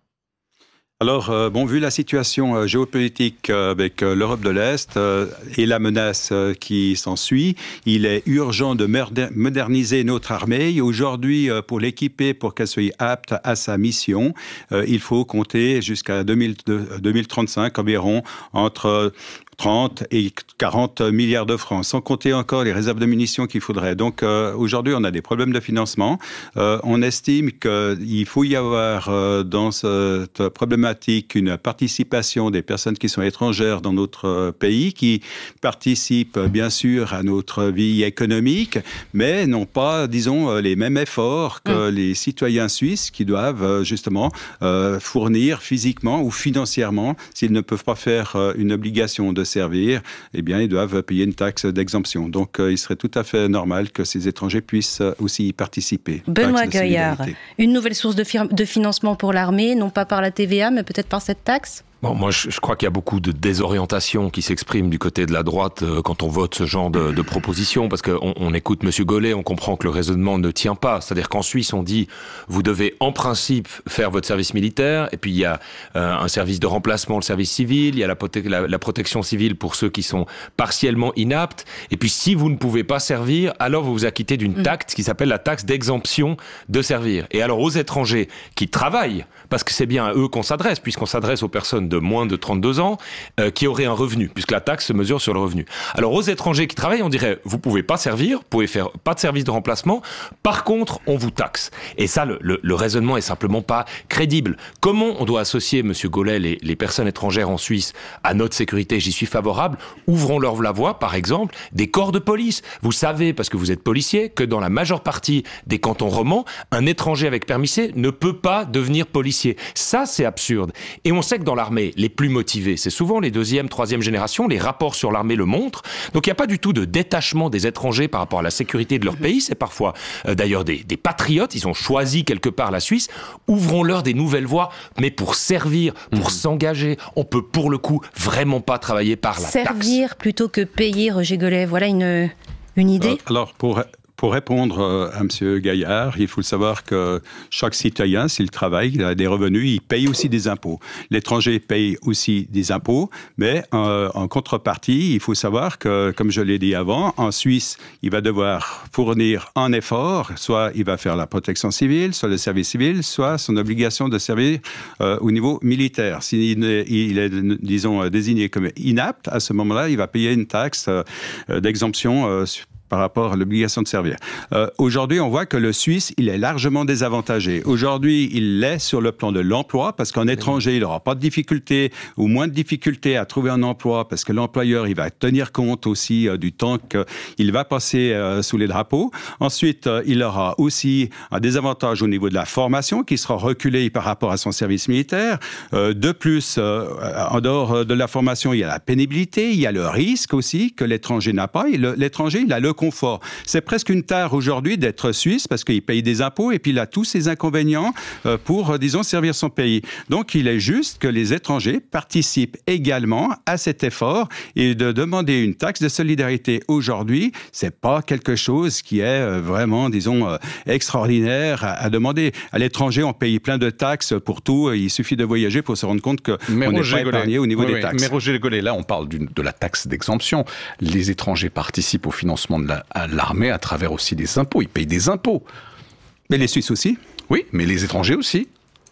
Alors, euh, bon, vu la situation euh, géopolitique euh, avec euh, l'Europe de l'Est euh, et la menace euh, qui s'ensuit, il est urgent de moderniser notre armée. Et aujourd'hui, euh, pour l'équiper, pour qu'elle soit apte à sa mission, euh, il faut compter jusqu'à deux mille trente-cinq environ entre trente et quarante milliards de francs, sans compter encore les réserves de munitions qu'il faudrait. Donc euh, aujourd'hui, on a des problèmes de financement. Euh, on estime qu'il faut y avoir euh, dans cette problématique une participation des personnes qui sont étrangères dans notre pays, qui participent bien sûr à notre vie économique, mais n'ont pas, disons, les mêmes efforts que mmh. les citoyens suisses qui doivent justement euh, fournir physiquement ou financièrement, s'ils ne peuvent pas faire euh, une obligation de servir, eh bien, ils doivent payer une taxe d'exemption. Donc, euh, il serait tout à fait normal que ces étrangers puissent aussi y participer. Benoît Gaillard, une nouvelle source de, de financement pour l'armée, non pas par la T V A, mais peut-être par cette taxe ? Bon, moi, je, je crois qu'il y a beaucoup de désorientation qui s'exprime du côté de la droite euh, quand on vote ce genre de, de propositions, parce qu'on on écoute Monsieur Gollet, on comprend que le raisonnement ne tient pas. C'est-à-dire qu'en Suisse, on dit, vous devez en principe faire votre service militaire, et puis il y a euh, un service de remplacement, le service civil, il y a la, prote- la, la protection civile pour ceux qui sont partiellement inaptes, et puis si vous ne pouvez pas servir, alors vous vous acquittez d'une mmh. taxe qui s'appelle la taxe d'exemption de servir. Et alors aux étrangers qui travaillent, parce que c'est bien à eux qu'on s'adresse, puisqu'on s'adresse aux personnes de moins de trente-deux ans, euh, qui auraient un revenu, puisque la taxe se mesure sur le revenu. Alors aux étrangers qui travaillent, on dirait, vous pouvez pas servir, vous pouvez faire pas de service de remplacement, par contre, on vous taxe. Et ça, le, le, le raisonnement est simplement pas crédible. Comment on doit associer, Monsieur Gollet, les, les personnes étrangères en Suisse à notre sécurité? J'y suis favorable. Ouvrons-leur la voie, par exemple, des corps de police. Vous savez, parce que vous êtes policier, que dans la majeure partie des cantons romans, un étranger avec permis C ne peut pas devenir policier. Ça, c'est absurde. Et on sait que dans l'armée, les plus motivés, c'est souvent les deuxième, troisième générations, les rapports sur l'armée le montrent. Donc il n'y a pas du tout de détachement des étrangers par rapport à la sécurité de leur pays. C'est parfois euh, d'ailleurs des, des patriotes, ils ont choisi quelque part la Suisse. Ouvrons-leur des nouvelles voies, mais pour servir, pour mmh. s'engager. On peut pour le coup vraiment pas travailler par la servir taxe. Servir plutôt que payer, Roger Gollet, voilà une, une idée. Alors pour... Pour répondre à M. Gaillard, il faut savoir que chaque citoyen, s'il travaille, il a des revenus, il paye aussi des impôts. L'étranger paye aussi des impôts, mais euh, en contrepartie, il faut savoir que, comme je l'ai dit avant, en Suisse, il va devoir fournir un effort, soit il va faire la protection civile, soit le service civil, soit son obligation de servir euh, au niveau militaire. S'il est, il est, disons, désigné comme inapte, à ce moment-là, il va payer une taxe euh, d'exemption euh, par rapport à l'obligation de servir. Euh, aujourd'hui, on voit que le Suisse, il est largement désavantagé. Aujourd'hui, il l'est sur le plan de l'emploi, parce qu'en étranger, il n'aura pas de difficulté ou moins de difficulté à trouver un emploi, parce que l'employeur, il va tenir compte aussi euh, du temps qu'il va passer euh, sous les drapeaux. Ensuite, euh, il aura aussi un désavantage au niveau de la formation, qui sera reculé par rapport à son service militaire. Euh, de plus, euh, en dehors de la formation, il y a la pénibilité, il y a le risque aussi que l'étranger n'a pas. Et le, l'étranger, il a le confort. C'est presque une tare aujourd'hui d'être suisse parce qu'il paye des impôts et puis il a tous ses inconvénients pour, disons, servir son pays. Donc, il est juste que les étrangers participent également à cet effort et de demander une taxe de solidarité aujourd'hui, c'est pas quelque chose qui est vraiment, disons, extraordinaire à, à demander. À l'étranger, on paye plein de taxes pour tout. Il suffit de voyager pour se rendre compte qu'on n'est pas épargné au niveau oui, des oui. taxes. Mais Roger Gollet, là, on parle d'une, de la taxe d'exemption. Les étrangers participent au financement de la, à l'armée à travers aussi des impôts. Ils payent des impôts. Mais les Suisses aussi. Oui, mais les étrangers aussi.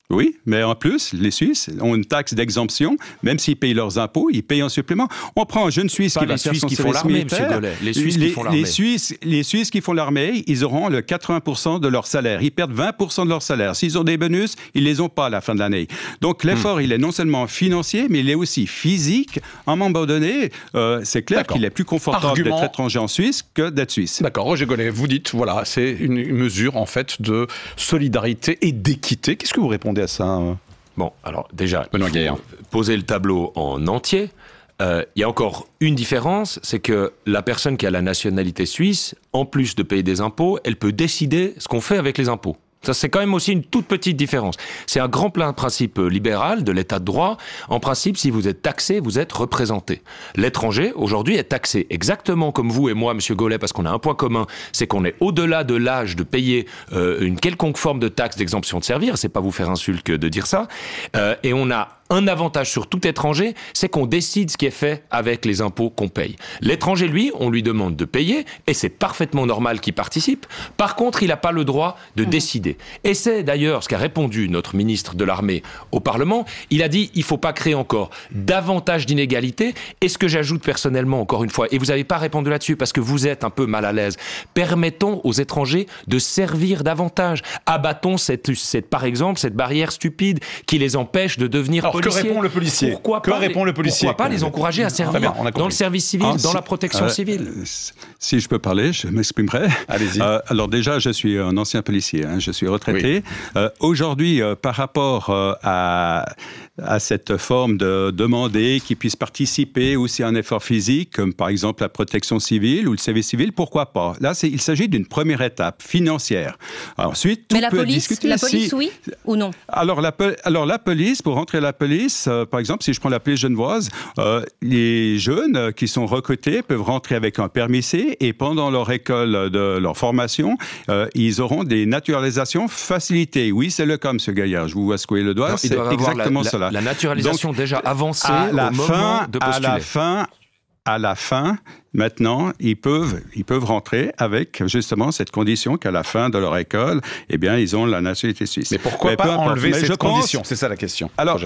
Oui, mais en plus, les Suisses ont une taxe d'exemption, même s'ils payent leurs impôts, ils payent en supplément. On prend un jeune Suisse Pas qui les va faire Suisses son qui font service l'armée, militaire. Monsieur Gollet. Les Suisses les, qui font l'armée. Les Suisses, les Suisses qui font l'armée, ils auront le quatre-vingts pour cent de leur salaire. Ils perdent vingt pour cent de leur salaire. S'ils ont des bonus, ils les ont pas à la fin de l'année. Donc l'effort, hmm. il est non seulement financier, mais il est aussi physique. À un moment donné, euh, c'est clair D'accord. qu'il est plus confortable Argument... d'être étranger en Suisse que d'être suisse. D'accord, Roger Gollet, vous dites, voilà, c'est une, une mesure en fait de solidarité et d'équité. Qu'est-ce que vous répondez à ça ? Bon, alors déjà, Benoît il faut Gaillard. poser le tableau en entier. Euh, il y a encore une différence, c'est que la personne qui a la nationalité suisse, en plus de payer des impôts, elle peut décider ce qu'on fait avec les impôts. Ça, c'est quand même aussi une toute petite différence. C'est un grand principe libéral de l'état de droit. En principe, si vous êtes taxé, vous êtes représenté. L'étranger, aujourd'hui, est taxé exactement comme vous et moi, Monsieur Gollet, parce qu'on a un point commun, c'est qu'on est au-delà de l'âge de payer euh, une quelconque forme de taxe d'exemption de servir. C'est pas vous faire insulte que de dire ça. Euh, et on a un avantage sur tout étranger, c'est qu'on décide ce qui est fait avec les impôts qu'on paye. L'étranger, lui, on lui demande de payer, et c'est parfaitement normal qu'il participe. Par contre, il n'a pas le droit de mmh. décider. Et c'est d'ailleurs ce qu'a répondu notre ministre de l'Armée au Parlement. Il a dit, il ne faut pas créer encore davantage d'inégalités. Et ce que j'ajoute personnellement, encore une fois, et vous n'avez pas répondu là-dessus parce que vous êtes un peu mal à l'aise, permettons aux étrangers de servir davantage. Abattons, cette, cette, par exemple, cette barrière stupide qui les empêche de devenir Alors, policiers. Que répond le policier Pourquoi Que pas répond les, le policier Pourquoi pas les encourager à servir bien, dans le service civil, ah, dans si, la protection euh, civile Si je peux parler, je m'exprimerai. Allez-y. Euh, alors déjà, je suis un ancien policier, hein, je suis retraité. Oui. Euh, aujourd'hui, euh, par rapport euh, à, à cette forme de demander qu'ils puissent participer aussi à un effort physique, comme par exemple la protection civile ou le service civil, pourquoi pas? Là, c'est, il s'agit d'une première étape financière. Alors, ensuite, Mais la peut police, discuter la police, si... oui ou non? Alors la, alors la police, pour rentrer à la police, euh, par exemple, si je prends la police genevoise, euh, les jeunes euh, qui sont recrutés peuvent rentrer avec un permis C et pendant leur école de leur formation, euh, ils auront des naturalisations facilitées. Oui, c'est le cas, M. Gaillard. Je vous vois secouer le doigt. Alors, c'est exactement la, cela. La, la naturalisation Donc, déjà avancée à la au moment fin, de postuler. À la fin, à la fin, maintenant, ils peuvent, ils peuvent rentrer avec justement cette condition qu'à la fin de leur école, eh bien, ils ont la nationalité suisse. Mais pourquoi Mais pas enlever cette je condition pense, C'est ça la question. Alors,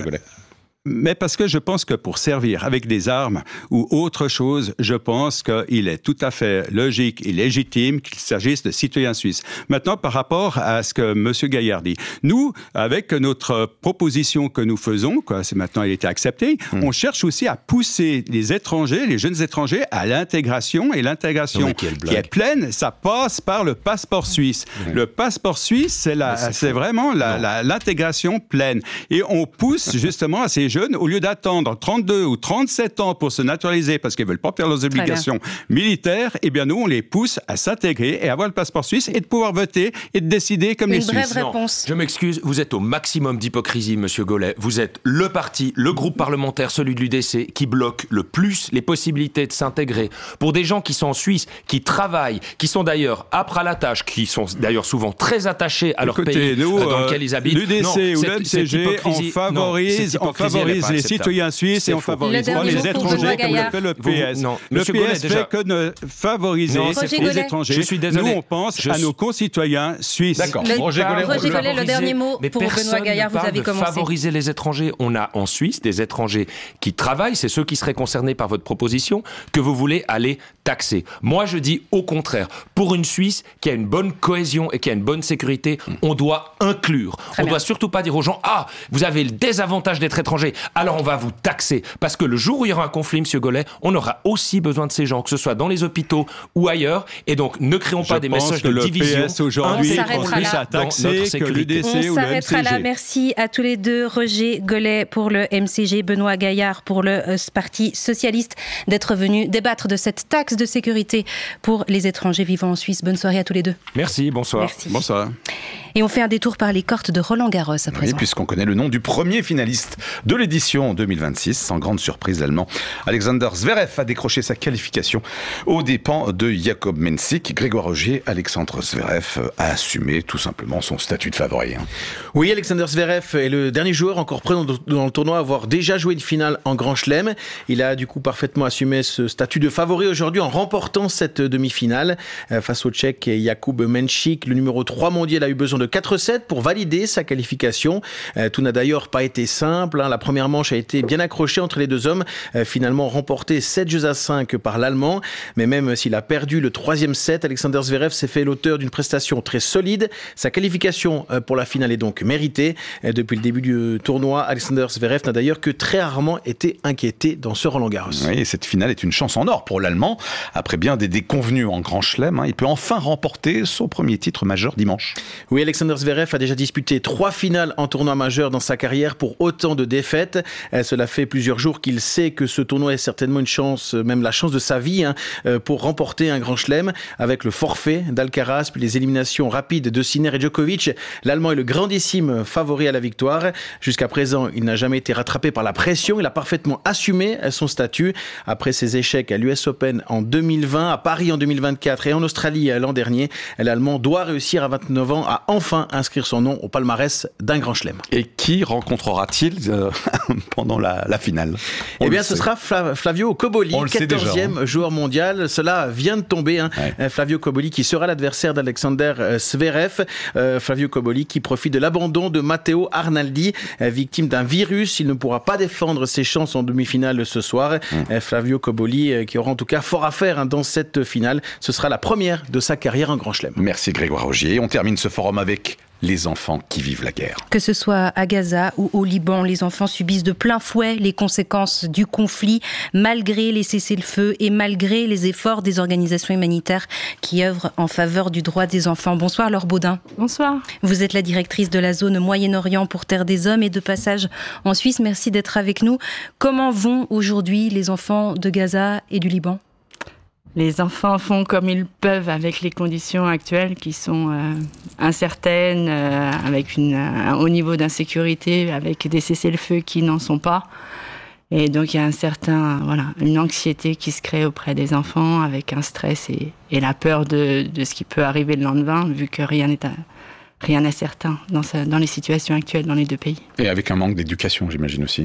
mais parce que je pense que pour servir avec des armes ou autre chose, je pense qu'il est tout à fait logique et légitime qu'il s'agisse de citoyens suisses. Maintenant, par rapport à ce que M. Gaillard dit, nous, avec notre proposition que nous faisons, quoi, c'est maintenant il a été accepté, mmh. on cherche aussi à pousser les étrangers, les jeunes étrangers, à l'intégration. Et l'intégration non, qui est pleine, ça passe par le passeport suisse. Mmh. Le passeport suisse, c'est, la, c'est, c'est vraiment la, la, l'intégration pleine. Et on pousse justement à ces jeunes, au lieu d'attendre trente-deux ou trente-sept ans pour se naturaliser parce qu'ils ne veulent pas faire leurs obligations militaires, eh bien nous, on les pousse à s'intégrer et à avoir le passeport suisse et de pouvoir voter et de décider comme Une les brève Suisses. Réponse. Non, je m'excuse, vous êtes au maximum d'hypocrisie, Monsieur Gollet. Vous êtes le parti, le groupe parlementaire, celui de l'U D C, qui bloque le plus les possibilités de s'intégrer pour des gens qui sont en Suisse, qui travaillent, qui sont d'ailleurs âpres à la tâche, qui sont d'ailleurs souvent très attachés à Écoutez, leur pays nous, dans lequel ils habitent. L'U D C non, ou l'M C G, on favorise, non, on favorise les citoyens suisses et on favorise pas les étrangers comme le fait le P S. Vous, non, le Monsieur P S Gollet, fait que de favoriser non, les étrangers. Je suis désolé. Nous, on pense je à suis... nos concitoyens suisses. D'accord. Le... Roger Gollet, Roger Gollet, le dernier mot mais pour Benoît Gaillard, vous avez commencé. Favoriser les étrangers. On a en Suisse des étrangers qui travaillent, c'est ceux qui seraient concernés par votre proposition, que vous voulez aller taxer. Moi, je dis au contraire, pour une Suisse qui a une bonne cohésion et qui a une bonne sécurité, on doit inclure. Très on ne doit surtout pas dire aux gens, ah, vous avez le désavantage d'être étranger, alors on va vous taxer. Parce que le jour où il y aura un conflit, M. Gollet, on aura aussi besoin de ces gens, que ce soit dans les hôpitaux ou ailleurs. Et donc, ne créons pas je des messages de division. P S aujourd'hui, on plus à taxer que l'U D C on ou le M C G. s'arrêtera là. Merci à tous les deux. Roger Gollet pour le M C G, Benoît Gaillard pour le euh, Parti socialiste, d'être venus débattre de cette taxe de sécurité pour les étrangers vivant en Suisse. Bonne soirée à tous les deux. Merci, bonsoir. Merci. Bonsoir. Et on fait un détour par les cortes de Roland Garros à présent. Oui, puisqu'on connaît le nom du premier finaliste de l'édition deux mille vingt-six. Sans grande surprise, l'Allemand Alexander Zverev a décroché sa qualification aux dépens de Jacob Mensik. Grégoire Roger, Alexandre Zverev a assumé tout simplement son statut de favori. Oui, Alexander Zverev est le dernier joueur encore présent dans le tournoi à avoir déjà joué une finale en Grand Chelem. Il a du coup parfaitement assumé ce statut de favori aujourd'hui en remportant cette demi-finale face au Tchèque Jakub Mensik. Le numéro trois mondial a eu besoin de quatre sept pour valider sa qualification. Euh, tout n'a d'ailleurs pas été simple. Hein. La première manche a été bien accrochée entre les deux hommes, euh, finalement remporté sept jeux à cinq par l'Allemand. Mais même s'il a perdu le troisième set, Alexander Zverev s'est fait l'auteur d'une prestation très solide. Sa qualification euh, pour la finale est donc méritée. Euh, depuis le début du tournoi, Alexander Zverev n'a d'ailleurs que très rarement été inquiété dans ce Roland-Garros. Oui, et cette finale est une chance en or pour l'Allemand. Après bien des déconvenus en Grand Chelem, hein, il peut enfin remporter son premier titre majeur dimanche. Oui, Alexander Zverev a déjà disputé trois finales en tournoi majeur dans sa carrière pour autant de défaites. Euh, cela fait plusieurs jours qu'il sait que ce tournoi est certainement une chance, même la chance de sa vie, hein, pour remporter un Grand Chelem. Avec le forfait d'Alcaraz, puis les éliminations rapides de Sinner et Djokovic, l'Allemand est le grandissime favori à la victoire. Jusqu'à présent, il n'a jamais été rattrapé par la pression. Il a parfaitement assumé son statut. Après ses échecs à l'U S Open en deux mille vingt, à Paris en deux mille vingt-quatre et en Australie l'an dernier, l'Allemand doit réussir à vingt-neuf ans à enfin inscrire son nom au palmarès d'un Grand Chelem. Et qui rencontrera-t-il euh, pendant la, la finale? On Eh bien, ce sait. sera Fla- Flavio Cobolli, quatorzième hein. joueur mondial. Cela vient de tomber. Hein. Ouais. Flavio Cobolli qui sera l'adversaire d'Alexander Zverev. Euh, Flavio Cobolli qui profite de l'abandon de Matteo Arnaldi, euh, victime d'un virus. Il ne pourra pas défendre ses chances en demi-finale ce soir. Mmh. Euh, Flavio Cobolli euh, qui aura en tout cas fort à faire hein, dans cette finale. Ce sera la première de sa carrière en Grand Chelem. Merci Grégoire Augier. On termine ce forum avec les enfants qui vivent la guerre. Que ce soit à Gaza ou au Liban, les enfants subissent de plein fouet les conséquences du conflit, malgré les cessez-le-feu et malgré les efforts des organisations humanitaires qui œuvrent en faveur du droit des enfants. Bonsoir Laure Baudin. Bonsoir. Vous êtes la directrice de la zone Moyen-Orient pour Terre des Hommes et de passage en Suisse. Merci d'être avec nous. Comment vont aujourd'hui les enfants de Gaza et du Liban ? Les enfants font comme ils peuvent avec les conditions actuelles qui sont euh, incertaines, euh, avec une, un haut niveau d'insécurité, avec des cessez-le-feu qui n'en sont pas. Et donc il y a un certain, voilà, une anxiété qui se crée auprès des enfants, avec un stress et, et la peur de, de ce qui peut arriver le lendemain, vu que rien n'est à, rien n'est certain dans, sa, dans les situations actuelles dans les deux pays. Et avec un manque d'éducation, j'imagine aussi.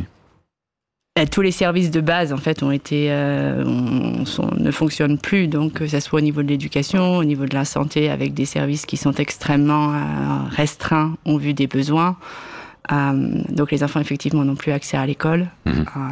Tous les services de base, en fait, ont été, euh, on, sont, ne fonctionnent plus. Donc, que ce soit au niveau de l'éducation, au niveau de la santé, avec des services qui sont extrêmement euh, restreints, ont vu des besoins. Euh, donc, les enfants, effectivement, n'ont plus accès à l'école. Mmh.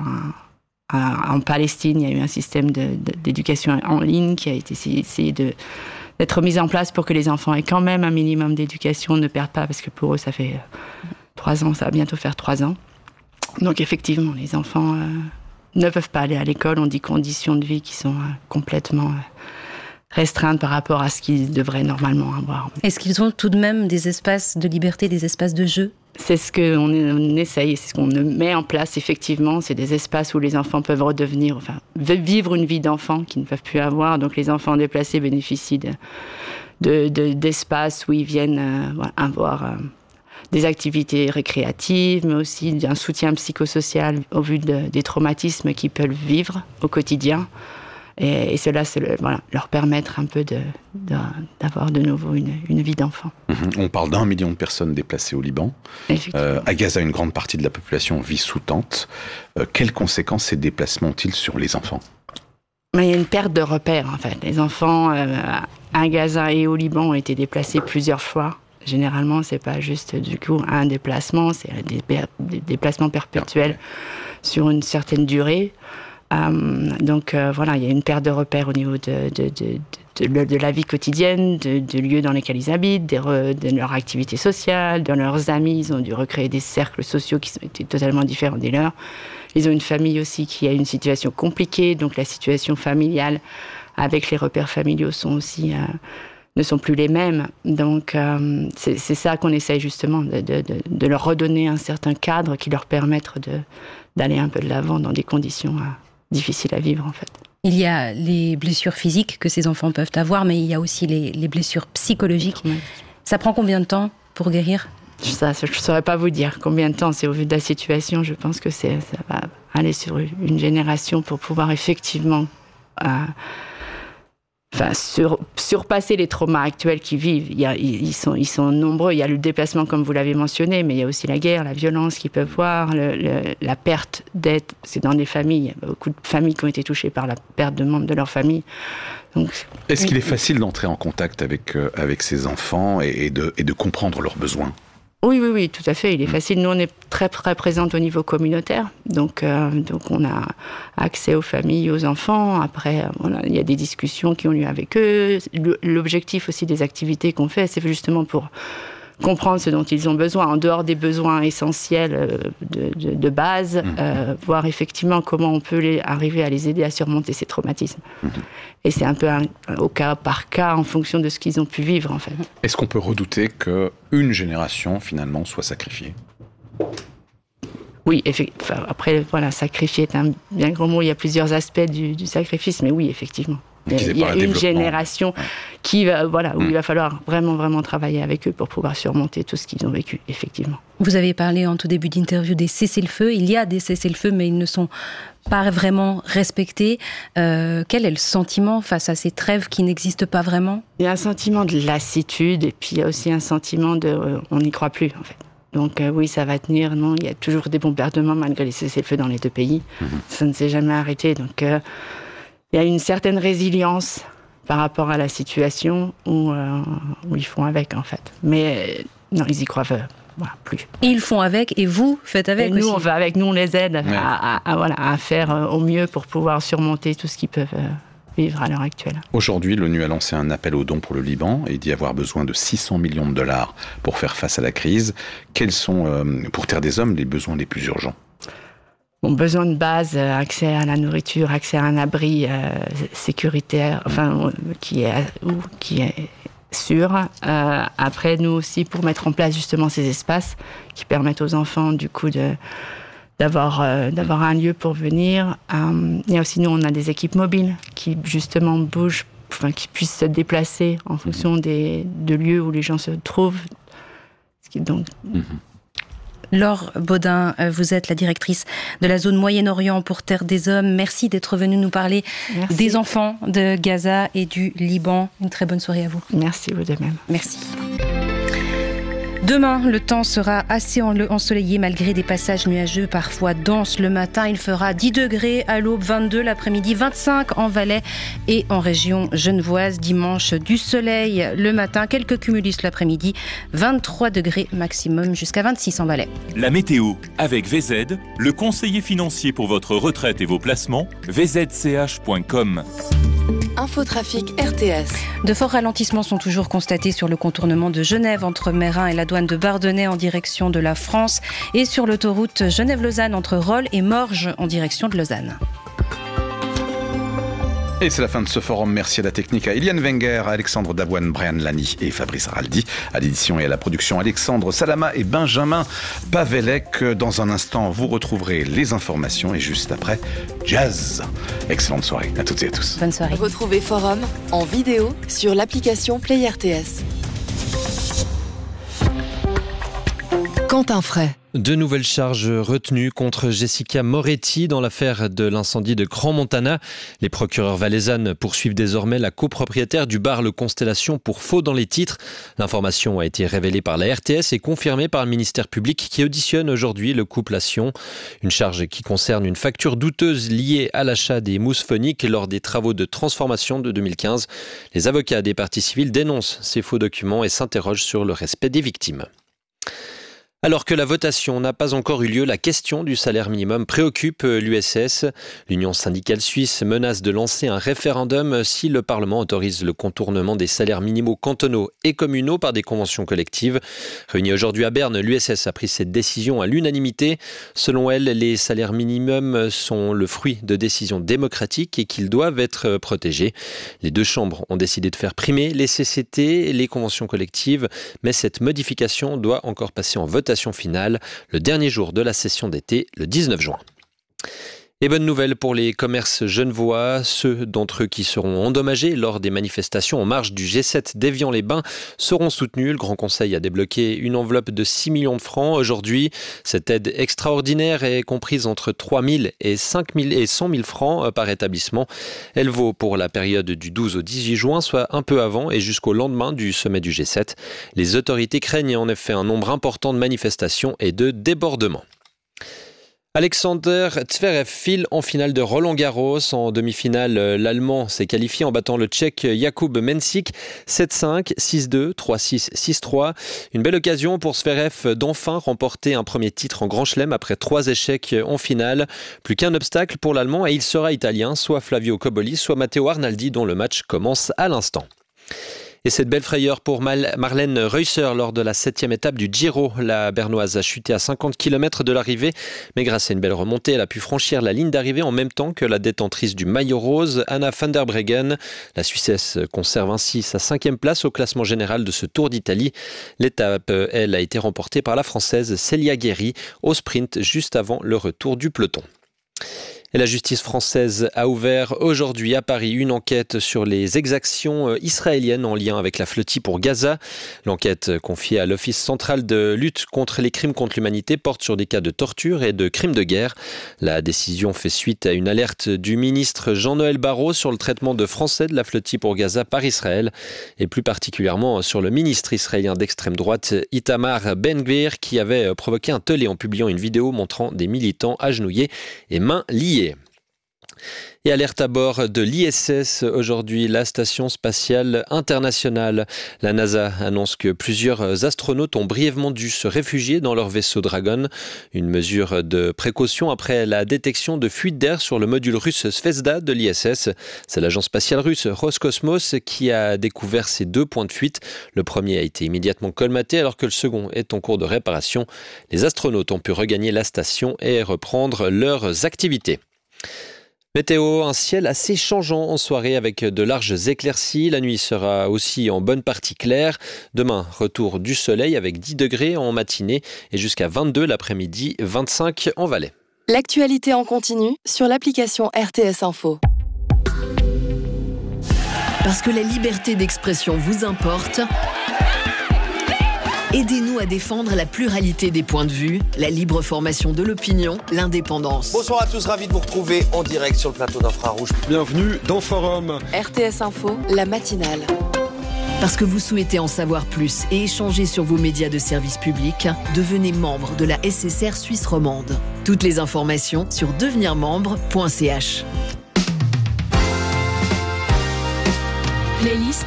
Euh, en Palestine, il y a eu un système de, de, d'éducation en ligne qui a été essayé de, d'être mis en place pour que les enfants aient quand même un minimum d'éducation, ne perdent pas, parce que pour eux, ça fait trois ans, ça va bientôt faire trois ans. Donc effectivement, les enfants euh, ne peuvent pas aller à l'école, ont des conditions de vie qui sont euh, complètement euh, restreintes par rapport à ce qu'ils devraient normalement avoir. Est-ce qu'ils ont tout de même des espaces de liberté, des espaces de jeu ? C'est ce qu'on on essaye, c'est ce qu'on met en place effectivement, c'est des espaces où les enfants peuvent redevenir, enfin, vivre une vie d'enfant qu'ils ne peuvent plus avoir. Donc les enfants déplacés bénéficient de, de, de, d'espaces où ils viennent euh, voilà, avoir... Euh, des activités récréatives, mais aussi d'un soutien psychosocial au vu de, des traumatismes qu'ils peuvent vivre au quotidien. Et, et cela, c'est le, voilà, leur permettre un peu de, de, d'avoir de nouveau une, une vie d'enfant. Mmh. On parle d'un million de personnes déplacées au Liban. Euh, à Gaza, une grande partie de la population vit sous tente. Euh, quelles conséquences ces déplacements ont-ils sur les enfants ? Mais il y a une perte de repères, en fait. Les enfants euh, à Gaza et au Liban ont été déplacés plusieurs fois. Généralement, c'est pas juste du coup un déplacement, c'est des, per- des déplacements perpétuels sur une certaine durée. Euh, donc euh, voilà, il y a une perte de repères au niveau de, de, de, de, de, de la vie quotidienne, de, de lieux dans lesquels ils habitent, des re, de leur activité sociale, de leurs amis. Ils ont dû recréer des cercles sociaux qui sont étaient totalement différents des leurs. Ils ont une famille aussi qui a une situation compliquée, donc la situation familiale avec les repères familiaux sont aussi... Euh, ne sont plus les mêmes. Donc, euh, c'est, c'est ça qu'on essaye justement, de, de, de, de leur redonner un certain cadre qui leur permette de, d'aller un peu de l'avant dans des conditions euh, difficiles à vivre, en fait. Il y a les blessures physiques que ces enfants peuvent avoir, mais il y a aussi les, les blessures psychologiques. Oui. Ça prend combien de temps pour guérir ? Ça, je ne saurais pas vous dire combien de temps. C'est au vu de la situation, je pense que c'est, ça va aller sur une génération pour pouvoir effectivement... Euh, enfin, sur, surpasser les traumas actuels qu'ils vivent. Il y a, ils, sont, ils sont nombreux. Il y a le déplacement, comme vous l'avez mentionné, mais il y a aussi la guerre, la violence qu'ils peuvent voir, le, le, la perte d'aide. C'est dans des familles, il y a beaucoup de familles qui ont été touchées par la perte de membres de leur famille. Donc, Est-ce oui. qu'il est facile d'entrer en contact avec, euh, avec ces enfants et, et, de, et de comprendre leurs besoins ? Oui, oui, oui, tout à fait. Il est facile. Nous, on est très, très présente au niveau communautaire. Donc, euh, donc, on a accès aux familles, aux enfants. Après, voilà, il y a des discussions qui ont lieu avec eux. L'objectif aussi des activités qu'on fait, c'est justement pour comprendre ce dont ils ont besoin, en dehors des besoins essentiels de, de, de base, mmh. euh, voir effectivement comment on peut les, arriver à les aider à surmonter ces traumatismes. Mmh. Et c'est un peu un, au cas par cas, en fonction de ce qu'ils ont pu vivre, en fait. Est-ce qu'on peut redouter qu'une génération, finalement, soit sacrifiée ? Oui, enfin, après, voilà, sacrifier est un bien grand mot. Il y a plusieurs aspects du, du sacrifice, mais oui, effectivement. Il y a une génération qui va, voilà, où mmh. il va falloir vraiment, vraiment travailler avec eux pour pouvoir surmonter tout ce qu'ils ont vécu, effectivement. Vous avez parlé en tout début d'interview des cessez-le-feu. Il y a des cessez-le-feu, mais ils ne sont pas vraiment respectés. Euh, quel est le sentiment face à ces trêves qui n'existent pas vraiment ? Il y a un sentiment de lassitude et puis il y a aussi un sentiment de euh, on n'y croit plus, en fait. Donc euh, oui, ça va tenir. Non, il y a toujours des bombardements malgré les cessez-le-feu dans les deux pays. Mmh. Ça ne s'est jamais arrêté. Donc euh, il y a une certaine résilience par rapport à la situation où, euh, où ils font avec, en fait. Mais euh, non, ils y croient euh, voilà, plus. Et ils font avec, et vous faites avec et nous, aussi. on va avec, nous, on les aide ouais. à, à, à, voilà, à faire euh, au mieux pour pouvoir surmonter tout ce qu'ils peuvent euh, vivre à l'heure actuelle. Aujourd'hui, l'ONU a lancé un appel aux dons pour le Liban et dit avoir besoin de six cents millions de dollars pour faire face à la crise. Quels sont, euh, pour Terre des Hommes, les besoins les plus urgents ? Bon, besoin de base, accès à la nourriture, accès à un abri euh, sécuritaire, enfin, qui est, qui est sûr. Euh, après, nous aussi, pour mettre en place justement ces espaces qui permettent aux enfants, du coup, de, d'avoir, euh, d'avoir un lieu pour venir. Euh, il y a aussi, nous, on a des équipes mobiles qui, justement, bougent, enfin, qui puissent se déplacer en fonction des, de lieux où les gens se trouvent. Donc... Mm-hmm. Laure Baudin, vous êtes la directrice de la zone Moyen-Orient pour Terre des Hommes. Merci d'être venue nous parler Merci. des enfants de Gaza et du Liban. Une très bonne soirée à vous. Merci, vous de même. Merci. Demain, le temps sera assez ensoleillé malgré des passages nuageux parfois denses. Le matin, il fera dix degrés, à l'aube vingt-deux, l'après-midi vingt-cinq en Valais et en région genevoise. Dimanche, du soleil le matin, quelques cumulus l'après-midi, vingt-trois degrés maximum jusqu'à vingt-six en Valais. La météo avec V Z, le conseiller financier pour votre retraite et vos placements, v z c h point com. Infotrafic R T S. De forts ralentissements sont toujours constatés sur le contournement de Genève entre Meyrin et la douane de Bardonnay en direction de la France et sur l'autoroute Genève-Lausanne entre Rolle et Morges en direction de Lausanne. Et c'est la fin de ce forum. Merci à la technique, à Eliane Wenger, à Alexandre Davoine, Brian Lani et Fabrice Araldi. À l'édition et à la production, Alexandre Salama et Benjamin Pavelec. Dans un instant, vous retrouverez les informations et juste après, jazz. Excellente soirée à toutes et à tous. Bonne soirée. Retrouvez Forum en vidéo sur l'application Play R T S. Quentin Fray. De nouvelles charges retenues contre Jessica Moretti dans l'affaire de l'incendie de Grand Montana. Les procureurs valaisannes poursuivent désormais la copropriétaire du bar Le Constellation pour faux dans les titres. L'information a été révélée par la R T S et confirmée par le ministère public qui auditionne aujourd'hui le couple à Sion. Une charge qui concerne une facture douteuse liée à l'achat des mousses phoniques lors des travaux de transformation de deux mille quinze. Les avocats des parties civiles dénoncent ces faux documents et s'interrogent sur le respect des victimes. Alors que la votation n'a pas encore eu lieu, la question du salaire minimum préoccupe l'U S S. L'Union syndicale suisse menace de lancer un référendum si le Parlement autorise le contournement des salaires minimaux cantonaux et communaux par des conventions collectives. Réunie aujourd'hui à Berne, l'U S S a pris cette décision à l'unanimité. Selon elle, les salaires minimums sont le fruit de décisions démocratiques et qu'ils doivent être protégés. Les deux chambres ont décidé de faire primer les C C T et les conventions collectives, mais cette modification doit encore passer en votation finale le dernier jour de la session d'été, le dix-neuf juin. Et bonne nouvelle pour les commerces genevois, ceux d'entre eux qui seront endommagés lors des manifestations en marge du G sept d'Évian-les-Bains seront soutenus. Le Grand Conseil a débloqué une enveloppe de six millions de francs aujourd'hui. Cette aide extraordinaire est comprise entre trois mille et cinq mille et cent mille francs par établissement. Elle vaut pour la période du douze au dix-huit juin, soit un peu avant et jusqu'au lendemain du sommet du G sept. Les autorités craignent en effet un nombre important de manifestations et de débordements. Alexander Zverev file en finale de Roland-Garros. En demi-finale, l'Allemand s'est qualifié en battant le Tchèque Jakub Mensik sept cinq, six deux, trois six, six trois. Une belle occasion pour Zverev d'enfin remporter un premier titre en Grand Chelem après trois échecs en finale. Plus qu'un obstacle pour l'Allemand et il sera italien, soit Flavio Cobolli, soit Matteo Arnaldi dont le match commence à l'instant. Et cette belle frayeur pour Marlène Reusser lors de la septième étape du Giro. La Bernoise a chuté à cinquante kilomètres de l'arrivée, mais grâce à une belle remontée, elle a pu franchir la ligne d'arrivée en même temps que la détentrice du maillot rose, Anna van der Breggen. La Suissesse conserve ainsi sa cinquième place au classement général de ce Tour d'Italie. L'étape, elle, a été remportée par la Française Célia Guéry au sprint juste avant le retour du peloton. Et la justice française a ouvert aujourd'hui à Paris une enquête sur les exactions israéliennes en lien avec la flottille pour Gaza. L'enquête confiée à l'Office central de lutte contre les crimes contre l'humanité porte sur des cas de torture et de crimes de guerre. La décision fait suite à une alerte du ministre Jean-Noël Barrot sur le traitement de Français de la flottille pour Gaza par Israël et plus particulièrement sur le ministre israélien d'extrême droite Itamar Ben-Gvir qui avait provoqué un tollé en publiant une vidéo montrant des militants agenouillés et mains liées. Et alerte à bord de l'I S S aujourd'hui, la station spatiale internationale. La NASA annonce que plusieurs astronautes ont brièvement dû se réfugier dans leur vaisseau Dragon. Une mesure de précaution après la détection de fuites d'air sur le module russe Zvezda de l'I S S. C'est l'agence spatiale russe Roscosmos qui a découvert ces deux points de fuite. Le premier a été immédiatement colmaté alors que le second est en cours de réparation. Les astronautes ont pu regagner la station et reprendre leurs activités. Météo, un ciel assez changeant en soirée avec de larges éclaircies. La nuit sera aussi en bonne partie claire. Demain, retour du soleil avec dix degrés en matinée et jusqu'à vingt-deux l'après-midi, vingt-cinq en Valais. L'actualité en continu sur l'application R T S Info. Parce que la liberté d'expression vous importe, aidez-nous à défendre la pluralité des points de vue, la libre formation de l'opinion, l'indépendance. Bonsoir à tous, ravi de vous retrouver en direct sur le plateau d'Infrarouge. Bienvenue dans Forum. R T S Info, la matinale. Parce que vous souhaitez en savoir plus et échanger sur vos médias de service public, devenez membre de la S S R Suisse romande. Toutes les informations sur devenir membre point c h. Playlist.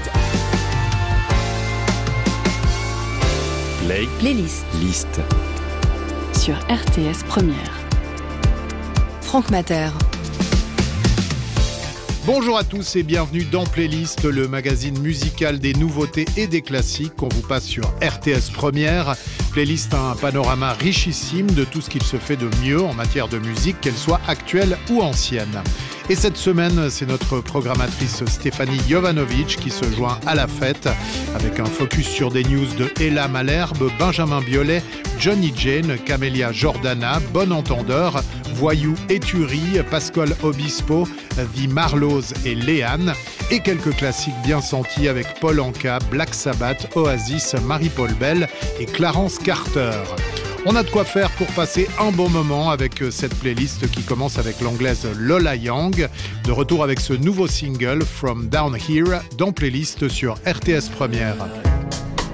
Play. Playlist. Liste. Sur R T S Première. Franck Mater. Bonjour à tous et bienvenue dans Playlist, le magazine musical des nouveautés et des classiques qu'on vous passe sur R T S Première. Playlist a un panorama richissime de tout ce qu'il se fait de mieux en matière de musique, qu'elle soit actuelle ou ancienne. Et cette semaine, c'est notre programmatrice Stéphanie Jovanovic qui se joint à la fête avec un focus sur des news de Ella Malherbe, Benjamin Biolay, Johnny Jane, Camélia Jordana, Bon Entendeur, Voyou et Tuerie, Pascal Obispo, The Marlows et Léane, et quelques classiques bien sentis avec Paul Anka, Black Sabbath, Oasis, Marie-Paul Bell et Clarence Carter. On a de quoi faire pour passer un bon moment avec cette playlist qui commence avec l'anglaise Lola Young, de retour avec ce nouveau single From Down Here dans Playlist sur R T S Première.